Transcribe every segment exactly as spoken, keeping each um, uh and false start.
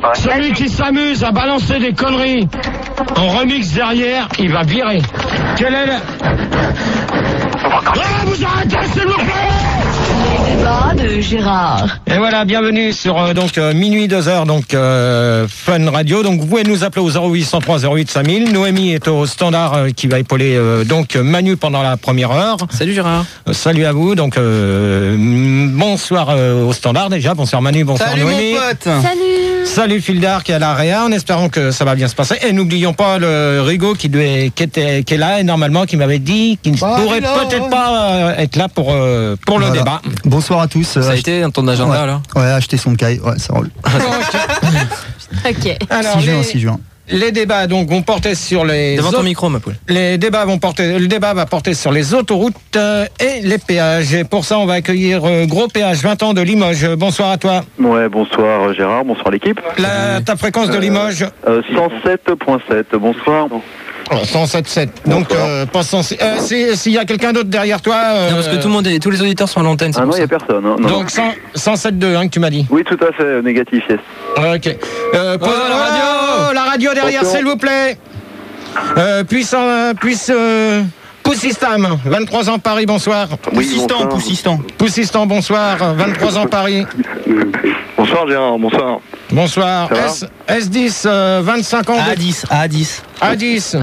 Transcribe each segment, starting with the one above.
Ouais. Celui qui s'amuse à balancer des conneries en remix derrière, il va virer. Quel est le... Ah, vous arrêtez, s'il vous plaît! Les débats de Gérard. Et voilà, bienvenue sur euh, donc euh, minuit deux heures, donc euh, Fun Radio. Donc vous pouvez nous appeler au zéro huit cent trois zéro huit cinq mille. Noémie est au standard euh, qui va épauler euh, donc Manu pendant la première heure. Salut Gérard. Euh, salut à vous. Donc euh, bonsoir euh, au standard déjà. Bonsoir Manu, bonsoir Salut Noémie. mon pote. Salut. Salut Fildar qui est à l'A R E A, en espérant que ça va bien se passer. Et n'oublions pas le Rigaud qui, devait, qui, était, qui est là et normalement qui m'avait dit qu'il ne bah, pourrait là, peut-être ouais. pas euh, être là pour, euh, pour le voilà. débat. Bonsoir à tous. Ça a euh, été dans ton agenda ouais. alors? Ouais, acheter son caille, ouais, ça roule. Ok. Alors, six juin, les, six juin. les débats donc vont porter sur les Devant ton autres- micro ma poule. les débats vont porter le débat va porter sur les autoroutes euh, et les péages. Et pour ça, on va accueillir euh, Gros Péage vingt ans de Limoges. Bonsoir à toi. Ouais, bonsoir Gérard, bonsoir l'équipe. La, ta fréquence de Limoges Euh, cent sept virgule sept, bonsoir. cent sept virgule sept. Donc Bonsoir. euh, pas cent six. Euh, si- s'il y a quelqu'un d'autre derrière toi euh, Non, parce que tout le monde est, tous les auditeurs sont à l'antenne. c'est Ah non, pour il n'y ça. a personne. Hein. Non, donc cent, cent sept virgule deux hein, que tu m'as dit. Oui, tout à fait, négatif, yes. Ok. Euh, pose Oh, la la radio, radio la radio derrière, Attention. s'il vous plaît. Euh, puissant, puisse, euh, Poussistam, vingt-trois ans Paris, bonsoir. Oui, Poussistan, bonsoir. Poussistan. Poussistan, bonsoir, vingt-trois ans Paris. Bonsoir Gérard, bonsoir. Bonsoir. Ça va S, S10, euh, vingt-cinq ans A de... dix, A dix. A dix.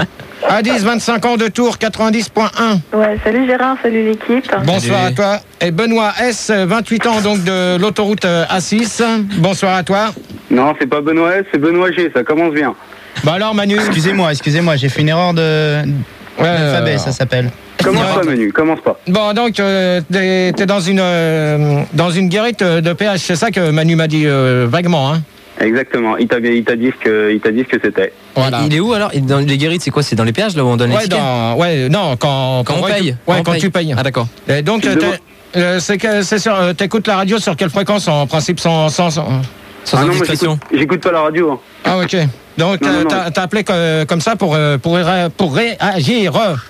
A dix, vingt-cinq ans de Tours, quatre-vingt-dix virgule un. Ouais, salut Gérard, salut l'équipe. Bonsoir Salut. à toi. Et Benoît S, vingt-huit ans donc de l'autoroute euh, A six. Bonsoir à toi. Non, c'est pas Benoît S, c'est Benoît G, ça commence bien. Bah alors Manu. Excusez-moi, excusez-moi, j'ai fait une erreur de Ouais, d'alphabet, euh, ça s'appelle. Commence Ouais. pas, Manu, commence pas. Bon, donc, euh, t'es, t'es dans une euh, dans une guérite de péage, c'est ça que Manu m'a dit euh, vaguement, hein. Exactement, il t'a il t'a dit ce que il t'a dit ce que c'était. Voilà. Il est où alors? Il est dans les guérites, c'est quoi? C'est dans les péages là où on donne les Ouais, tickets? dans, ouais, non, quand, Quand on ouais, paye. tu- Ouais, on quand paye. tu payes. Ah d'accord. Et donc, Tu euh, demandes- t'es- euh, c'est que c'est sur, euh, t'écoutes la radio sur quelle fréquence en principe sans sans, sans- Sans Ah non, moi indiscrétion. j'écoute j'écoute pas la radio. Hein. Ah ok. Donc Non, t'as, non, non. t'as, t'as appelé que- comme ça pour euh, pour ré- pour réagir.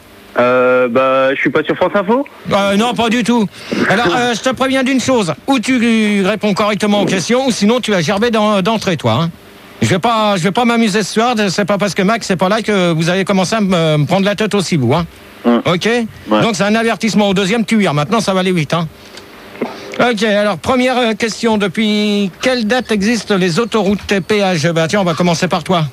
Euh, bah, je suis pas sur France Info. Euh, non, pas du tout. Alors, euh, je te préviens d'une chose. Ou tu réponds correctement aux questions, ou sinon tu vas gerber dans- d'entrée, toi. Hein. Je vais pas, je vais pas m'amuser ce soir. C'est pas parce que Max c'est pas là que vous allez commencer à me, me prendre la tête aussi, vous. Hein. Hum. Ok. Ouais. Donc c'est un avertissement. Au deuxième, tu vires. Maintenant, ça va aller vite. Hein. Ok. Alors première euh, question. Depuis quelle date existent les autoroutes et péages? Bah tiens, on va commencer par toi.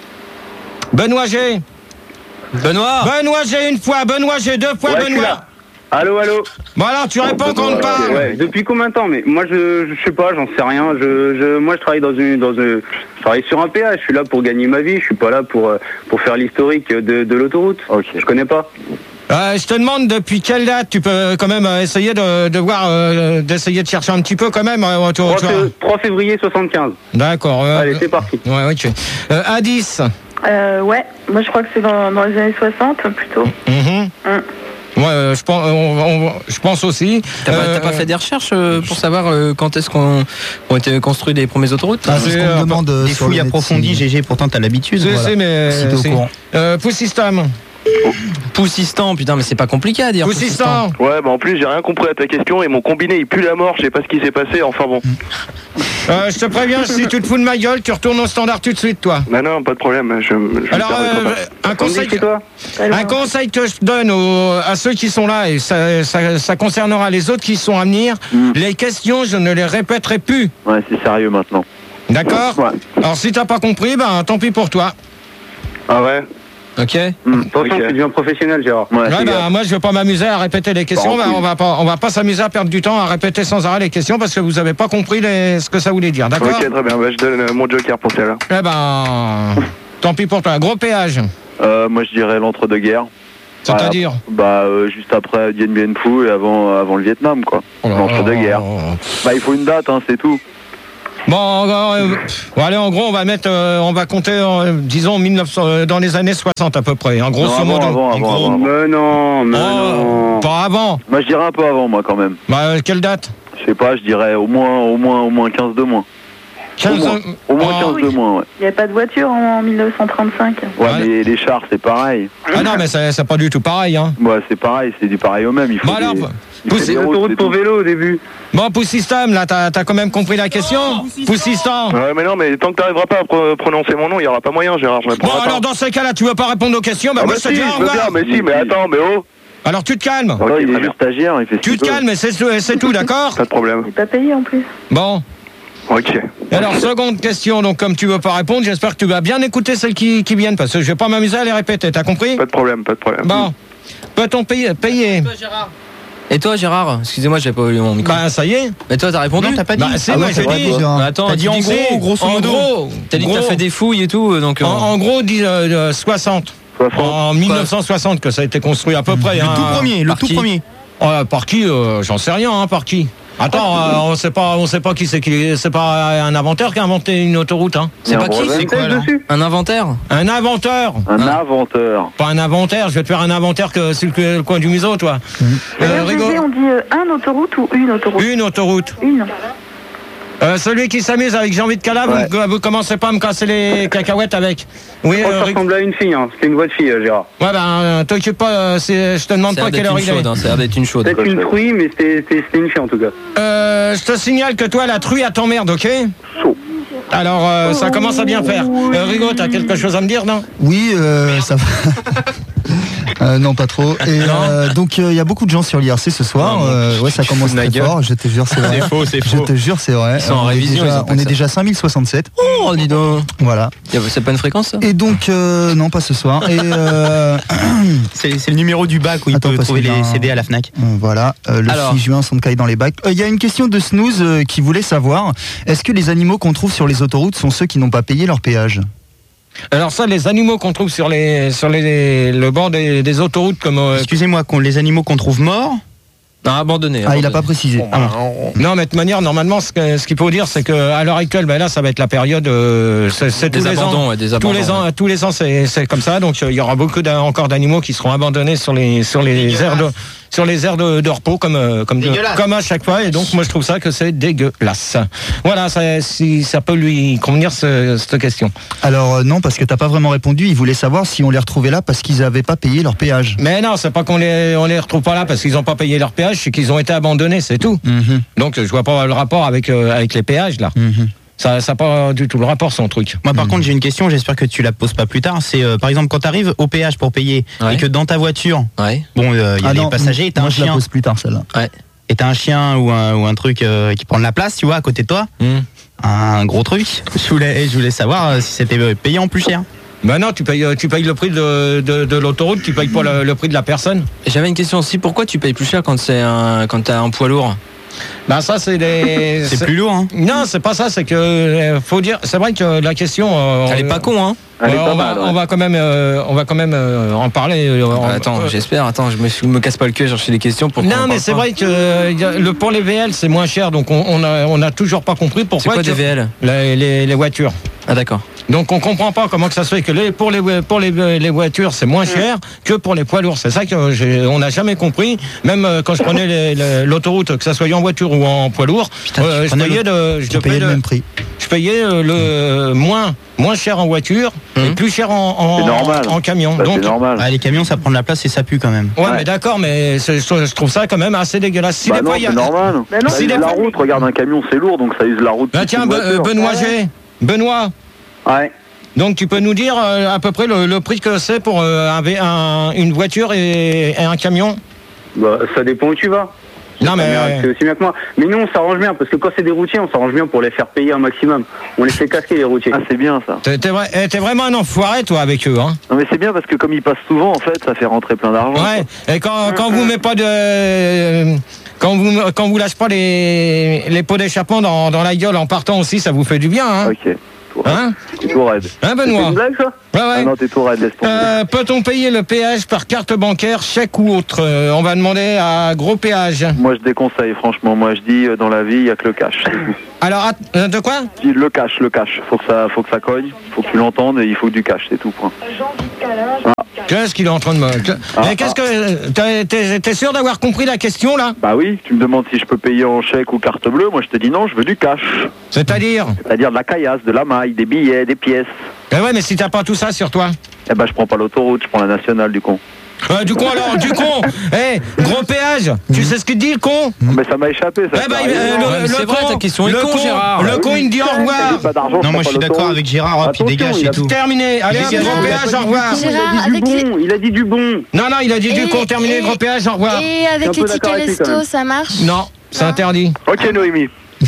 Benoît G. Benoît. Benoît G une fois. Benoît G deux fois. Ouais, je suis Benoît. là. Allô, allô. Bon alors, tu réponds quand on te parle. Ouais, depuis combien de temps? Mais moi je, je sais pas, j'en sais rien. Je, je, moi je travaille dans une, dans une, je travaille sur un péage. Je suis là pour gagner ma vie. Je suis pas là pour, euh, pour faire l'historique de, de l'autoroute. Ok. Je connais pas. Euh, je te demande depuis quelle date tu peux quand même euh, essayer de, de voir, euh, d'essayer de chercher un petit peu quand même. euh, tu- trois tu- fév- trois février soixante-quinze. D'accord. euh, Allez, c'est parti. Ouais, ok. Euh, A dix. Euh, ouais, moi je crois que c'est dans, dans les années soixante plutôt. Mhm. Hum. Ouais, euh, je pense, on- on- je pense aussi. T'as pas, Euh, t'as pas fait des recherches euh, pour savoir euh, quand est-ce qu'on ont été construits les premières autoroutes? Ah, c'est ce c'est, qu'on euh, me demande euh, Des sur fouilles le net, approfondies, si- G G, pourtant t'as l'habitude. Si, voilà. si, mais. Si t'es au si. courant. Euh, Poussistam. Poussistan, putain, mais c'est pas compliqué à dire. Poussistan. Ouais, bah en plus, j'ai rien compris à ta question et mon combiné il pue la mort, je sais pas ce qui s'est passé, enfin bon. Euh, je te préviens, si tu te fous de ma gueule, tu retournes au standard tout de suite, toi. Bah non, pas de problème, je, je Alors, me permettrai euh, pas. un conseil. C'est toi? Un conseil que je donne aux- à ceux qui sont là, et ça, ça- ça concernera les autres qui sont à venir, Mm. les questions, je ne les répéterai plus. Ouais, c'est sérieux maintenant. D'accord? Ouais. Alors si t'as pas compris, ben tant pis pour toi. Ah ouais. Ok. Hmm, Attention, ok. tu deviens professionnel, Gérard. Ouais, Ouais, fais ben, gaffe. moi je vais pas m'amuser à répéter les questions. Bon, Ben, cool. on va pas, on va pas s'amuser à perdre du temps à répéter sans arrêt les questions parce que vous avez pas compris les- ce que ça voulait dire. D'accord? Ok, très bien, bah, je donne euh, mon joker pour celle-là. Eh ben, tant pis pour toi. Gros péage. Euh, moi je dirais l'entre-deux-guerres. C'est-à-dire? Bah euh, juste après Dien Bien Phu et avant, avant le Vietnam quoi. Oh là L'entre-deux-guerres. là. Bah il faut une date, hein, c'est tout. Bon, euh, bon, allez, en gros, on va mettre, euh, on va compter, euh, disons, mille neuf cents, euh, dans les années soixante à peu près. En grosso Non, avant, modo. avant, En avant, gros. avant, avant. Mais non, mais Oh, non. pas avant. Moi je dirais un peu avant moi quand même. Bah, euh, quelle date? Je sais pas, je dirais au moins au moins au moins quinze de moins. quinze moins. Au moins Oh. quinze de moins, ouais. Il n'y avait pas de voiture en mille neuf cent trente-cinq. Ouais, Ouais. mais les chars, c'est pareil. Ah non, mais c'est c'est pas du tout pareil. Hein. Ouais, c'est pareil, c'est du pareil au même. Il faut Bon, alors, des, il faut pousse- des Des routes, autoroutes c'est pour tout. vélo au début. Bon, Poussystem, là, t'as t'as quand même compris la question. Poussystem. Ouais, mais non, mais tant que t'arriveras pas à pro- prononcer mon nom, il y aura pas moyen, Gérard. Je Bon, répondrai pas. alors dans ces cas-là, tu veux pas répondre aux questions, bah Ah, moi bah je te si, dis au je veux revoir. bien, mais si, mais attends, mais oh. Alors tu te calmes. Attends, Ok, il très est bien. juste stagiaire, il fait ce Tu qu'il te veut. calmes, et c'est tout, c'est tout, d'accord? Pas de problème. J'ai pas payé en plus. Bon. Ok. Et alors, seconde question, donc comme tu veux pas répondre, j'espère que tu vas bien écouter celles qui, qui viennent, parce que je vais pas m'amuser à les répéter, t'as compris? Pas de problème, pas de problème. Bon. Peut-on payer, payer? Et toi, Gérard? Excusez-moi, j'ai pas eu mon micro. Bah ça y est. Mais toi, t'as répondu? Non, t'as pas dit. Bah c'est Ah moi ouais, j'ai c'est vrai, dit. toi. Mais attends, T'as dit tu en disais- gros, grosso en modo. gros, T'as dit que t'as gros, fait des fouilles et tout, donc. euh, En, en gros, dis, euh, euh, soixante. soixante. En mille neuf cent soixante que ça a été construit à peu près. Le hein. tout premier, le par tout qui premier. Euh, par qui euh, J'en sais rien, hein, par qui Attends, euh, on sait pas, on sait pas qui c'est qui. C'est pas un inventeur qui a inventé une autoroute, hein. Il y C'est a pas un qui? brevet. C'est quoi alors? dessus. Un inventaire? Un inventeur. Un Ah. inventeur. Pas un inventaire. Je vais te faire un inventaire que sur le, le coin du museau, toi. Euh, D'ailleurs, Rigo- G G, on dit euh, un autoroute ou une autoroute? Une autoroute. Une. Euh, celui qui s'amuse avec Jean-Vite Cala, Ouais. vous, vous commencez pas à me casser les cacahuètes avec. Oui, Je crois que euh, ça Rigo- ressemble à une fille, hein. C'était une voix de fille, euh, Gérard. Ouais, ben, euh, t'occupe pas, euh, c'est- je te demande Ça a pas l'air quelle d'être heure une il est. chaude, hein, ça a l'air d'être une chaude. Peut-être une truie, mais c'était c'était- c'était une fille en tout cas. Euh, je te signale que toi, la truie, elle t'emmerde, ok? Chaud. Alors, euh, ça commence à bien faire. Euh, Rigo, t'as quelque chose à me dire, non? Oui, euh, ça va. Euh, non, pas trop. Et euh, donc, il y a beaucoup de gens sur l'I R C ce soir. Non, Euh, ouais, ça tu commence fous de ma très gueule. fort. Je te jure, c'est vrai. C'est faux, c'est Je faux. te jure, c'est vrai. Ils sont en On est révision, ils déjà- ont pas On que est ça. déjà cinq mille soixante-sept. Oh, dis donc. Voilà. Y a- C'est pas une fréquence, ça? Et donc, euh, non, pas ce soir. Et euh, C'est c'est le numéro du bac où il Attends, peut parce trouver qu'il y a les un- C D à la Fnac. voilà, euh, le Alors. six juin, son caille dans les bacs. Euh, Il y a une question de Snooze euh, qui voulait savoir est-ce que les animaux qu'on trouve sur les autoroutes sont ceux qui n'ont pas payé leur péage? Alors ça, les animaux qu'on trouve sur les sur les le bord des, des autoroutes comme euh, Excusez-moi, qu'on- les animaux qu'on trouve morts. Non, abandonné. Ah, il n'a abandonné. pas précisé. bon, bah, on- non, mais de toute manière, normalement, ce que- ce qu'il faut dire, c'est que à l'heure actuelle, ben là, ça va être la période, euh, c'est c'est Des tous les abandons, ans, ouais, des tous abandons. les ans, tous les ans, c'est c'est comme ça. Donc euh, il y aura beaucoup d'a- encore d'animaux qui seront abandonnés sur les sur les aires de sur les aires de, de repos comme euh, comme de- Dégueulasse. comme à chaque fois. Et donc moi, je trouve ça que c'est dégueulasse. Voilà, ça, si ça peut lui convenir ce- cette question. Alors, euh, non, parce que t'as pas vraiment répondu. Il voulait savoir si on les retrouvait là parce qu'ils n'avaient pas payé leur péage. Mais non, c'est pas qu'on les on les retrouve pas là parce qu'ils n'ont pas payé leur péage, c'est qu'ils ont été abandonnés, c'est tout. Mhm, Donc je vois pas le rapport avec euh, avec les péages là. mhm. Ça n'a pas du tout le rapport son truc. Moi, par Hmm. contre, j'ai une question, j'espère que tu la poses pas plus tard. C'est, euh, par exemple, quand tu arrives au péage pour payer Ouais. et que dans ta voiture, Ouais. bon, euh, il y a Ah les non, passagers, et t'as moi, un je la chien, pose plus tard, celle-là. et t'as un chien ou un, ou un truc euh, qui prend de la place, tu vois, à côté de toi, Hmm. un gros truc. Je voulais, je voulais savoir euh, si c'était euh, payant plus cher. Ben non, tu payes, euh, tu payes le prix de, de, de l'autoroute, tu payes pas le, le prix de la personne. J'avais une question aussi. Pourquoi tu payes plus cher quand c'est un quand t'as un poids lourd? Ben ça c'est des. C'est plus lourd, hein. Non, c'est pas ça, c'est que euh, faut dire. C'est vrai que la question. euh, Elle est pas con, hein? Elle est ouais, pas on, mal, va, ouais. on va quand même, euh, on va quand même euh, en parler. euh, en- Attends, euh, j'espère. Attends, je me, je me casse pas le cul à chercher des questions pour. qu'on non, en mais parle c'est pas. vrai que euh, y a- le pour les V L c'est moins cher, donc on, on a, on a toujours pas compris C'est pourquoi. quoi que- des V L? les, les, les voitures. Ah d'accord. Donc on comprend pas comment que ça se fait que les, pour les pour les, les voitures c'est moins cher que pour les poids lourds. C'est ça que j'ai- on n'a jamais compris. Même euh, quand je prenais les- les- l'autoroute, que ça soit en voiture ou en poids lourd, Putain, tu euh, je prenais payais de, je Tu payais payais le le, même prix. je payais euh, le moins moins cher en voiture et Mhm. plus cher en en, C'est normal. en camion. Ça, Donc c'est normal. Ah, les camions, ça prend de la place et ça pue quand même. ouais, Ouais. mais d'accord, mais c'est- je, je trouve ça quand même assez dégueulasse. Si Bah des non, fois, il y a- c'est normal. Bah non, ça si use des la fois- route, regarde un camion, c'est lourd, donc ça use la route. Bah plus tiens, qu'une Be- voiture. Benoît Ah ouais. G. Benoît. Ouais. Donc tu peux nous dire euh, à peu près le, le prix que c'est pour euh, un V- un- une voiture et, et un camion? Bah, ça dépend où tu vas. Non mais C'est aussi bien que moi. Mais nous, on s'arrange bien, parce que quand c'est des routiers, on s'arrange bien pour les faire payer un maximum. On les fait casquer, les routiers. Ah, c'est bien ça. t'es, t'es vrai- eh, t'es vraiment un enfoiré toi avec eux, hein? Non mais c'est bien parce que comme ils passent souvent, en fait, ça fait rentrer plein d'argent. Ouais. Et quand, quand vous met pas de quand vous quand vous lâchez pas les les pots d'échappement dans, dans la gueule en partant aussi, ça vous fait du bien, hein? Ok. Tout raide. Hein? T'es tout raide. Hein C'est Benoît? une blague ça? Ouais Ah ouais. non, t'es tout raide, laisse tomber. Euh, peut-on payer le péage par carte bancaire, chèque ou autre? Euh, On va demander à gros péage. Moi je déconseille, franchement. Moi je dis euh, dans la vie, il y a que le cash. c'est tout. Alors att- euh, de quoi? Je dis le cash, le cash. Faut que ça, faut que ça cogne. Faut que tu l'entendes et il faut du cash, c'est tout. Point. Qu'est-ce qu'il est en train de me... Ah, Mais qu'est-ce que... T'es, t'es, t'es sûr d'avoir compris la question, là? Bah oui, tu me demandes si je peux payer en chèque ou carte bleue. Moi, je te dis non, je veux du cash. C'est-à-dire? C'est-à-dire de la caillasse, de la maille, des billets, des pièces. Eh ouais, mais si t'as pas tout ça sur toi? Eh ben, je prends pas l'autoroute, je prends la nationale, du con. Euh, du con alors, du con. Eh, gros péage. Tu sais ce qu'il te dit, le con? Mais ça m'a échappé, ça. Eh ben, ça il- arrive. euh, Ouais, le, mais le c'est con, vrai, ta question est le con, con, Gérard. le con, il me dit au revoir. J'ai pas d'argent, Non, moi je suis prends pas d'accord l'autoroute. avec Gérard, hop, il Attention, dégage, il c'est a- tout. Terminé. Allez, hop, Dégage. gros péage, au revoir. Il a Gérard, dit avec du les... bon, Il a dit du bon. Non, non, il a dit du Et- con, terminé, et- gros péage, au revoir. Et avec un les peu tickets d'accord avec lui, quand resto, même. ça marche? Non, c'est interdit. Ok, Noémie.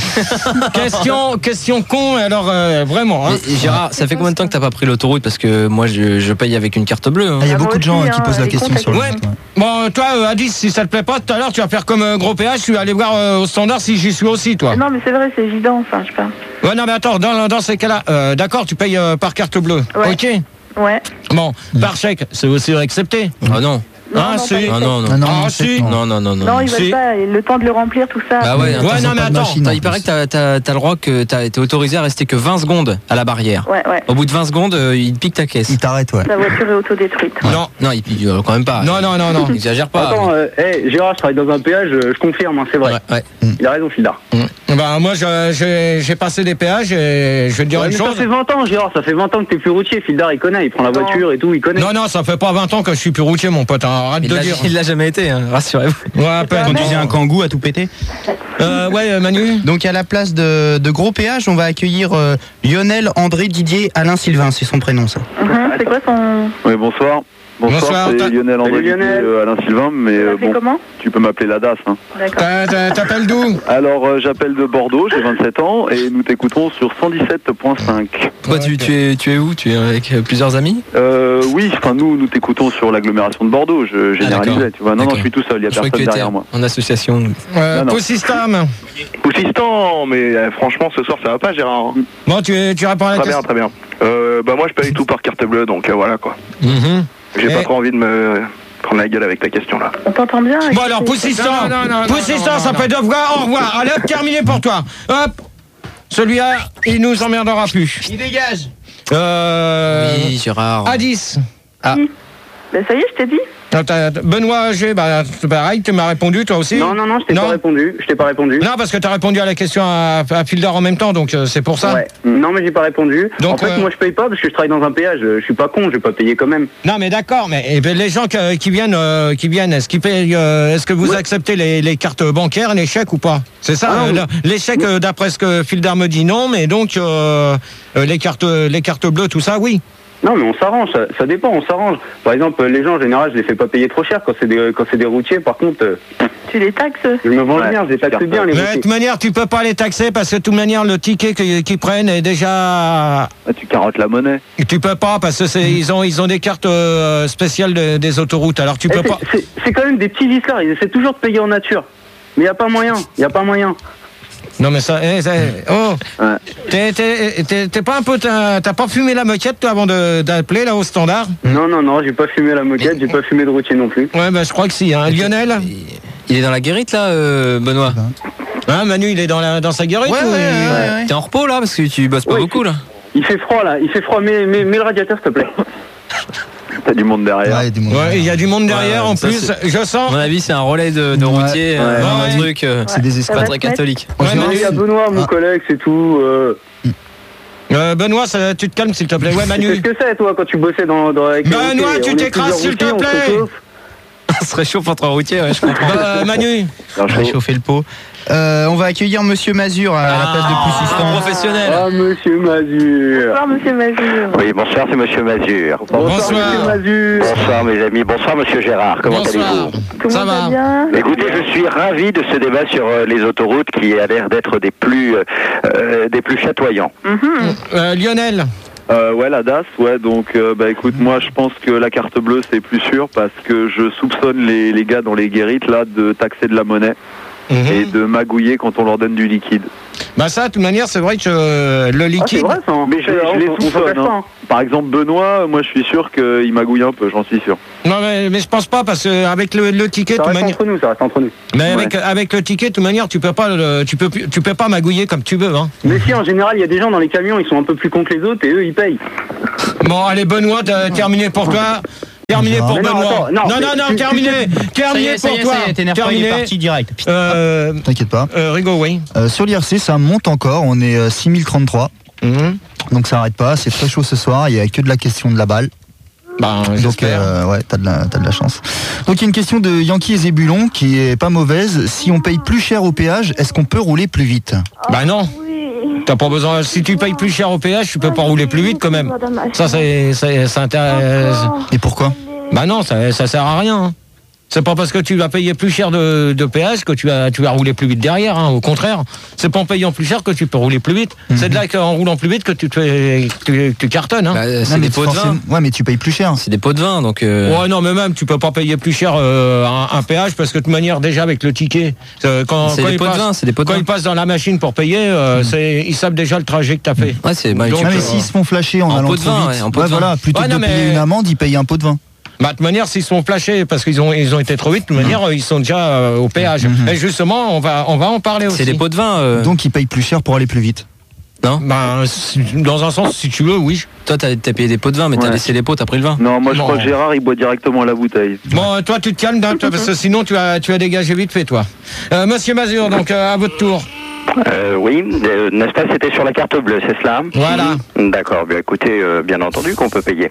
Question, question con, alors euh, vraiment. Hein. Mais, Gérard, ça fait combien de temps que t'as pas pris l'autoroute? Parce que moi, je, je paye avec une carte bleue. hein. Ah, il y a Ah, beaucoup moi de gens aussi, euh, qui hein, posent la les question comptes sur le avec- net. ouais. Bon, toi, euh, Adis, si ça te plaît pas, tout à l'heure, tu vas faire comme euh, gros péage, tu vas aller voir euh, au standard si j'y suis aussi, toi. Non, mais c'est vrai, c'est évident, enfin, je sais pas. Ouais, non, mais attends, dans, dans ces cas-là, euh, d'accord, tu payes euh, par carte bleue. Ouais. Ok. Ouais. Bon, par chèque, c'est aussi accepté. Ah non. Non, Ah, non, si. pas les Ah chèques. non, non. Ah non, Ah, non, si. c'est- non. Non, non, non, non. Non, ils Si. veulent pas, et le temps de le remplir, tout ça. Bah ouais, Ouais, Ouais, ils non, ont mais pas de attends, machine, T'as- en il paraît plus. que t'as, t'as, t'as le droit que t'as été autorisé à rester que vingt secondes à la barrière. Ouais, ouais. Au bout de vingt secondes, euh, il te pique ta caisse. Il t'arrête, ouais. La voiture est autodétruite. Non, Non, il pique euh, quand même pas. non, non, non, non. Exagère pas. Attends, euh, hey, Gérard, je travaille dans un péage, euh, je confirme, hein, c'est vrai. Ouais, ouais. Il a raison, Fildar. Bah, moi, je- j'ai j'ai passé des péages et je vais te dire Ouais, une mais chose. ça fait vingt ans, Gérard, ça fait vingt ans que t'es plus routier. Fildar, il connaît, il prend la Non. voiture et tout, il connaît. Non, non, ça fait pas vingt ans que je suis plus routier, mon pote. hein. Arrête Il de l'a, dire. il l'a jamais été, hein, rassurez-vous. Ouais, à peine. Conduisez un Kangoo à tout péter. Euh, ouais, euh, Manu. Donc à la place de, de gros péage, on va accueillir euh, Lionel, André, Didier, Alain, Sylvain, c'est son prénom ça. Mhm, c'est quoi son... Oui, bonsoir. Bonsoir, Bonsoir, c'est t'as- Lionel André, Salut, Lionel. Didier, euh, Alain Sylvain, mais Tu euh, l'appelles bon, comment? tu peux m'appeler la D A S. Hein. D'accord. T'as- t'as- T'appelles d'où? Alors, euh, j'appelle de Bordeaux, j'ai vingt-sept ans, et nous t'écoutons sur cent dix-sept point cinq. Pourquoi tu, tu, es, tu es où? Tu es avec euh, plusieurs amis? Euh, oui, enfin nous, nous t'écoutons sur l'agglomération de Bordeaux, je généralisais, d'accord. tu vois. Non, non, D'accord. je suis tout seul, il y a Je croyais que personne tu étais derrière moi. en association. Euh, Non, non. Poussistam. Poussistan, mais euh, franchement, ce soir, ça va pas, Gérard. hein. Bon, tu, tu réponds à la Très bien, question. très bien. Euh, bah, moi, je paye tout par carte bleue, donc euh, voilà, quoi. Mhm. J'ai Eh. pas trop envie de me prendre la gueule avec ta question, là. On t'entend bien? Bon, alors, Poussistan. Non, non, non, non, Poussistan, non, ça non, fait deux fois. Au revoir. Allez, hop, terminé pour toi. Hop. Celui-là, il nous emmerdera plus. Il dégage. Euh. Oui, Gérard. Adis. Ben, ça y est, je t'ai dit. Non, t'as- Benoît G, bah, c'est pareil, tu m'as répondu, toi aussi? Non, non, non, je t'ai Non. pas répondu. Je t'ai pas répondu. Non, parce que t'as répondu à la question à, à Fildar en même temps, donc euh, c'est pour ça. Ouais. Non, mais j'ai pas répondu. Donc, en fait, euh, moi, je paye pas parce que je travaille dans un péage. Je suis pas con, je vais pas payer quand même. Non, mais d'accord, mais eh ben, les gens que- qui viennent, euh, qui viennent, est-ce qu'ils payent, euh, est-ce que vous Ouais. acceptez les, les cartes bancaires, les chèques ou pas? C'est ça, Ah, euh, non. le- les chèques, euh, d'après ce que Fildar me dit, non, mais donc euh, euh, les cartes, les cartes bleues, tout ça, oui. Non, mais on s'arrange, ça, ça dépend, on s'arrange. Par exemple, les gens, en général, je les fais pas payer trop cher quand c'est des, quand c'est des routiers. Par contre, euh, Tu les taxes? je me venge Ouais, bien, je les taxe super. bien, les Mais de routiers. toute manière, tu peux pas les taxer parce que de toute manière, le ticket qu'ils qu'ils prennent est déjà. Ah, tu carottes la monnaie. Tu peux pas parce que c'est, ils ont, ils ont des cartes euh, spéciales de- des autoroutes. Alors tu Eh, peux c'est- pas. c'est- C'est quand même des petits vices-là, ils essaient toujours de payer en nature. Mais y a pas moyen, y a pas moyen. Non mais ça, eh, ça- oh, Ouais. t'es, t'es, t'es- t'es pas un peu, t'as, t'as pas fumé la moquette toi avant de, d'appeler là au standard? Non, non, non, j'ai pas fumé la moquette, j'ai pas fumé de routier non plus. Ouais, bah je crois que si. Hein. Lionel, Il est dans la guérite là, euh, Benoît? hein, Manu, il est dans la, dans sa guérite Ouais, ou ouais, il- ouais, ouais. T'es en repos là? Parce que tu bosses pas Ouais, beaucoup là. Il fait froid là, il fait froid, mets, mets, mets le radiateur s'il te plaît. T'as du monde derrière. Ouais, des mots. Ouais, il y a du monde derrière Ouais, en ça, plus. Je À sens. mon avis, c'est un relais de, de Ouais. routier, Ouais. euh, un Ouais. truc euh, C'est des Ça escrocs. va pas te très mettre. catholique. Ouais, Non, Manu. il y a Benoît, mon Ah. collègue, c'est tout. Euh, Euh, Benoît, ça- tu te calmes s'il te plaît. Ouais, Manu. Qu'est-ce que c'est toi quand tu bossais dans, dans avec les Benoît, routiers? tu On est t'écrases, plusieurs s'il te routiers, on se plaît. réchauffe. On se réchauffe entre routiers, ouais, je comprends. Bah, Manu. Alors, chaud. Réchauffer le pot. Euh, on va accueillir Monsieur Mazur à la place de Un Poussistan. professionnel. Ah, monsieur Mazur. Bonsoir, monsieur Mazur. Oui, bonsoir, c'est Monsieur Mazur. Bonsoir. monsieur Mazur. Bonsoir, mes amis. Bonsoir, Monsieur Gérard. Comment Bonsoir. allez-vous? Comment Ça va. bien? Écoutez, je suis ravi de ce débat sur euh, les autoroutes qui a l'air d'être des plus euh, euh, des plus chatoyants. Mhm. Euh, Lionel. Euh, ouais, la D A S, ouais, donc euh, bah écoute, moi je pense que la carte bleue c'est plus sûr parce que je soupçonne les, les gars dans les guérites là de taxer de la monnaie et de magouiller quand on leur donne du liquide. Bah ça, de toute manière, c'est vrai que euh, le Ah, c'est liquide. vrai ça. hein. Mais je, Euh, je les on- on s'en soupçonne. cache pas, hein. hein. Par exemple, Benoît, moi je suis sûr qu'il magouille un peu, j'en suis sûr. Non mais, mais je pense pas parce que avec le, le ticket, de Ça toute reste manière. entre nous, ça reste entre nous. Mais Ouais. avec, avec le ticket, de toute manière, tu peux pas, le- tu peux, tu peux pas magouiller comme tu veux, hein. Mais si, en général, il y a des gens dans les camions, ils sont un peu plus cons que les autres et eux, ils payent. Bon, allez, Benoît, t'as terminé pour toi. Terminé pour Mais non, Benoît. attends, non, non, non, mais non, tu- terminé. Terminé Ça y pour est, toi. ça y est, t'énerve pas, il est Terminé. parti direct. Putain. Euh, T'inquiète pas. euh, Rigo, oui. Euh, sur l'I R C, ça monte encore. On est euh, six mille trente-trois. Mhm. Donc ça arrête pas. C'est très chaud ce soir. Il y a que de la question de la balle. Ben, Donc j'espère. euh, ouais, t'as de la t'as de la chance. Donc il y a une question de Yankee et Zébulon qui est pas mauvaise. Si on paye plus cher au péage, est-ce qu'on peut rouler plus vite? Bah non. T'as pas besoin. Si tu payes plus cher au péage, tu peux pas rouler plus vite quand même. Ça, c'est, c'est, ça intéresse. Et pourquoi? Bah non, ça, ça sert à rien. hein. C'est pas parce que tu vas payer plus cher de, de péage que tu vas, tu vas rouler plus vite derrière. Hein. Au contraire, c'est pas en payant plus cher que tu peux rouler plus vite. Mhm. C'est de là qu'en roulant plus vite que tu, te fais- tu, tu cartonnes. Hein. Bah, Non, c'est mais des pots de vin. forcément- Ouais, mais tu payes plus cher. C'est des pots de vin, donc. euh, Ouais, non, mais même, tu peux pas payer plus cher euh, un, un péage parce que de toute manière, déjà avec le ticket, euh, quand, C'est quand des il pots de passe- vin, c'est des pots de quand vin. ils passent dans la machine pour payer, euh, c'est, ils savent déjà le trajet que tu as fait. Ouais, c'est. Bah, Donc, tu Non, peux- mais s'ils se font flasher en, En allant pot de trop vin, vite, ouais, en pot de ouais, vin. voilà, plutôt Ouais, que non, de mais- payer une amende, ils payent un pot de vin. Bah, de toute manière, s'ils sont flashés parce qu'ils ont, ils ont été trop vite, de toute manière, ils sont déjà euh, au péage. Mhm. Et justement, on va, on va en parler aussi. C'est des pots de vin. euh, Donc ils payent plus cher pour aller plus vite. Non. Ben, si- dans un sens, si tu veux, oui. Toi, t'as t'as payé des pots de vin, mais t'as Ouais. laissé les pots, t'as pris le vin. Non, moi je Non. crois que Gérard il boit directement à la bouteille. Bon, toi, tu te calmes, hein, toi, parce que sinon, tu as, tu as dégagé vite fait, toi. Euh, Monsieur Mazur, donc, euh, à votre tour. Euh, oui, euh, n'est-ce pas, c'était sur la carte bleue, c'est cela? Voilà. D'accord, bien écoutez, euh, bien entendu qu'on peut payer.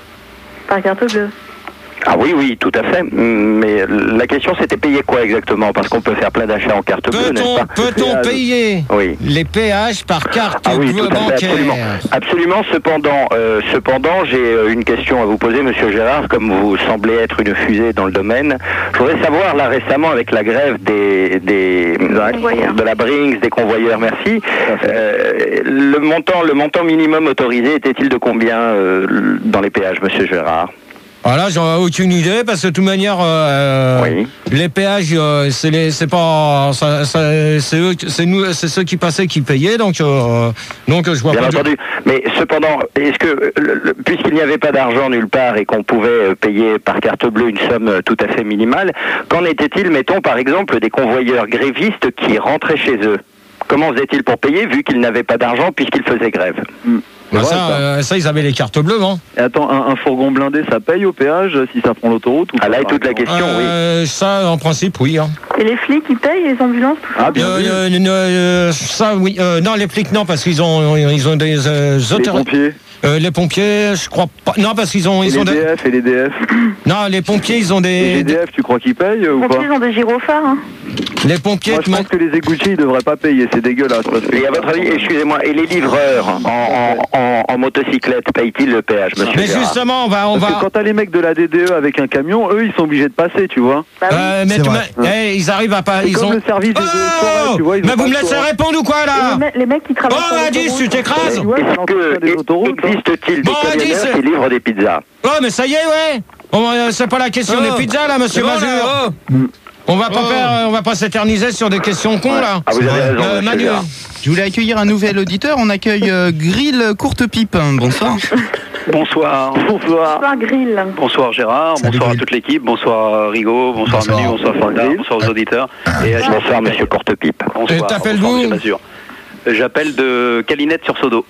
Par carte bleue. Ah oui, oui, tout à fait. Mais la question c'était payer quoi exactement? Parce qu'on peut faire plein d'achats en carte bleue, n'est-ce Peut-on, pas? peut-on payer Oui. les péages par carte Ah oui, bleue tout à fait, bancaire? absolument. Absolument, cependant, euh, cependant j'ai euh, une question à vous poser, Monsieur Gérard, comme vous semblez être une fusée dans le domaine. Je voudrais savoir, là, récemment, avec la grève des, des, de la Brinks, des convoyeurs, merci, euh, le montant, le montant minimum autorisé était-il de combien euh, dans les péages, Monsieur Gérard? Voilà, j'en ai aucune idée parce que de toute manière, euh, Oui. les péages, euh, c'est les, c'est pas, ça- ça- c'est eux, c'est nous, c'est ceux qui passaient qui payaient, donc, euh, donc je vois Bien pas. de- entendu. Mais cependant, est-ce que, le- le- puisqu'il n'y avait pas d'argent nulle part et qu'on pouvait euh, payer par carte bleue une somme euh, tout à fait minimale, qu'en était-il, mettons par exemple, des convoyeurs grévistes qui rentraient chez eux? Comment faisaient-ils pour payer vu qu'ils n'avaient pas d'argent puisqu'ils faisaient grève? Bah, ça, euh, ça, ils avaient les cartes bleues, hein. Et attends, un, un fourgon blindé ça paye au péage si ça prend l'autoroute ou Ah pas, là est par toute la exemple question, oui. Euh, ça, en principe, oui. Hein. Et les flics, ils payent, les ambulances, tout ça? Ah bien Euh, vu. euh, euh, ça, oui. Euh, non, les flics, non, parce qu'ils ont, ils ont des euh, Les autori- pompiers, Euh, les pompiers, je crois pas. Non, parce qu'ils ont, et ils les ont des. D F et les D F. Non, les pompiers, ils ont Les des. D F, tu crois qu'ils payent euh, ou Les pas? pompiers, ils ont des gyrophares, hein. Les pompiers. Moi je pense que les égoutiers ils devraient pas payer, c'est dégueulasse. Parce que Et à votre avis, excusez-moi, et les livreurs en, en, en, en motocyclette payent-ils le péage, Monsieur Mais Gérard? justement, on va, on Parce que va. quand t'as les mecs de la D D E avec un camion, eux ils sont obligés de passer, tu vois. Bah oui. Euh, mais C'est tu vrai. m'as- eh, ils arrivent à pas. C'est Ils comme ont. le service des eaux et forêts, tu vois, ils ont mais pas vous me le laissez choix. répondre ou quoi Et là? les, me- les mecs qui travaillent Oh, sur Adis, l'autoroute, tu t'écrases? Ouais, c'est l'entretien des Est-ce autoroutes, que hein. existe-t-il des Bon, Adis, camionneurs c'est- qui livrent des pizzas? Oh, mais ça y est, ouais. Bon, euh, c'est pas la question Oh. des pizzas là, monsieur C'est bon, Mazur. là, oh. On va pas Oh. faire, euh, on va pas s'éterniser sur des questions cons là. Ah, vous avez raison, Euh, Monsieur Manu. Gérard. Je voulais accueillir un nouvel auditeur. On accueille euh, Grill Courte Pipe. Bonsoir. Bonsoir. Bonsoir, Grill. Bonsoir Gérard, Salut, bonsoir Grill. à toute l'équipe, bonsoir Rigaud, bonsoir, Bonsoir. Manu, bonsoir Fanda, Grill. bonsoir aux auditeurs. Et à Bonsoir, Monsieur Courtepipe. Bonsoir, Et t'appelles bonsoir, d'où Monsieur Mazur. Euh, J'appelle de Calinette sur Sodo.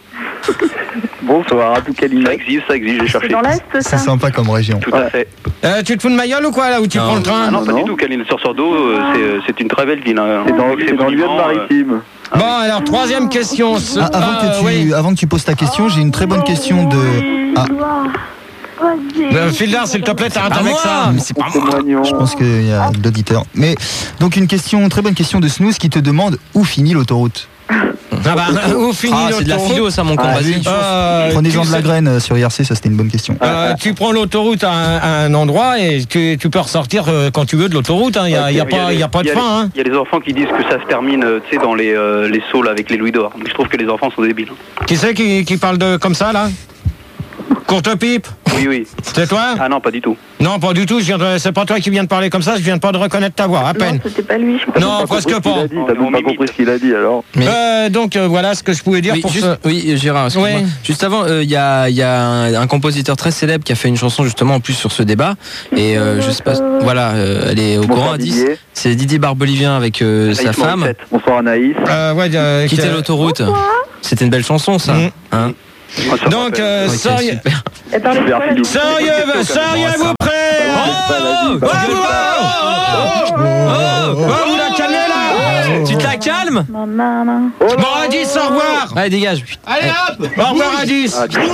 Bonsoir à tout Ça Calinette. existe, ça existe, j'ai C'est cherché. dans l'Est, C'est ça? sympa comme région. Tout à fait. Euh, tu te fous de ma gueule ou quoi là où tu Non. prends le train? Ah non, pas non. du tout, Calinette sur Sodo, euh, c'est, euh, c'est une très belle ville. hein. C'est dans, Avec ses c'est dans le lieu de monuments, euh, maritime. Bon, alors troisième question. Ce- Ah, avant, euh, que tu, oui. avant que tu poses ta question, j'ai une très bonne question de. Ah, Euh, Fildar, s'il te plaît, t'arrêtes Pas avec moi, ça. mais c'est pas moi. Témoignons. je pense qu'il y a de l'auditeur. Mais donc une question, très bonne question de Snooze qui te demande où finit l'autoroute. Ah bah, où finit Ah, c'est de la l'autoroute? philo, ça, mon con. Ah, Vas-y. oui. Euh, Prenez-en tu de la sais- graine euh, sur I R C, ça c'était une bonne question. Euh, tu prends l'autoroute à un, à un endroit et tu, tu peux ressortir euh, quand tu veux de l'autoroute. Il n'y a, y a Il y a pas, les- y a pas de il y a les- fin. Hein. Il y a les enfants qui disent que ça se termine, euh, tu sais, dans les, euh, les saules avec les louis d'or. Mais je trouve que les enfants sont débiles. Qui c'est qui, qui parle de comme ça là? Courte pipe? Oui, oui. C'est toi? Ah non, pas du tout. Non, pas du tout. je viens de- C'est pas toi qui viens de parler comme ça. Je viens pas de reconnaître ta voix, à peine. Non, c'était pas lui. Je sais Non, pas. presque T'as pas. pas compris ce qu'il a dit, t'as On même pas m'imite. compris ce qu'il a dit alors. Mais- Euh, donc euh, voilà ce que je pouvais dire Oui, pour juste- ce. oui, Gérard, excuse-moi. Oui. Juste avant, euh, il y a, il y a un, un compositeur très célèbre qui a fait une chanson justement en plus sur ce débat. Et euh, je sais pas, voilà, euh, elle est au Bonsoir courant à dix. Didier. C'est Didier Barbelivien avec euh, sa Anaïs femme. Morissette. Bonsoir Anaïs. Euh, ouais, euh, Quitter que- l'autoroute. C'était une belle chanson, ça. Mhm. Hein Donc, euh, Ok, sérieux, super. Et parlez de quoi, là, sérieux, sérieux-vous prêts? Oh, vous la calmez là? Tu te la calmes? Non, non, non. Bon, Adis, au revoir. Allez, dégage. Allez hop, au revoir Adis.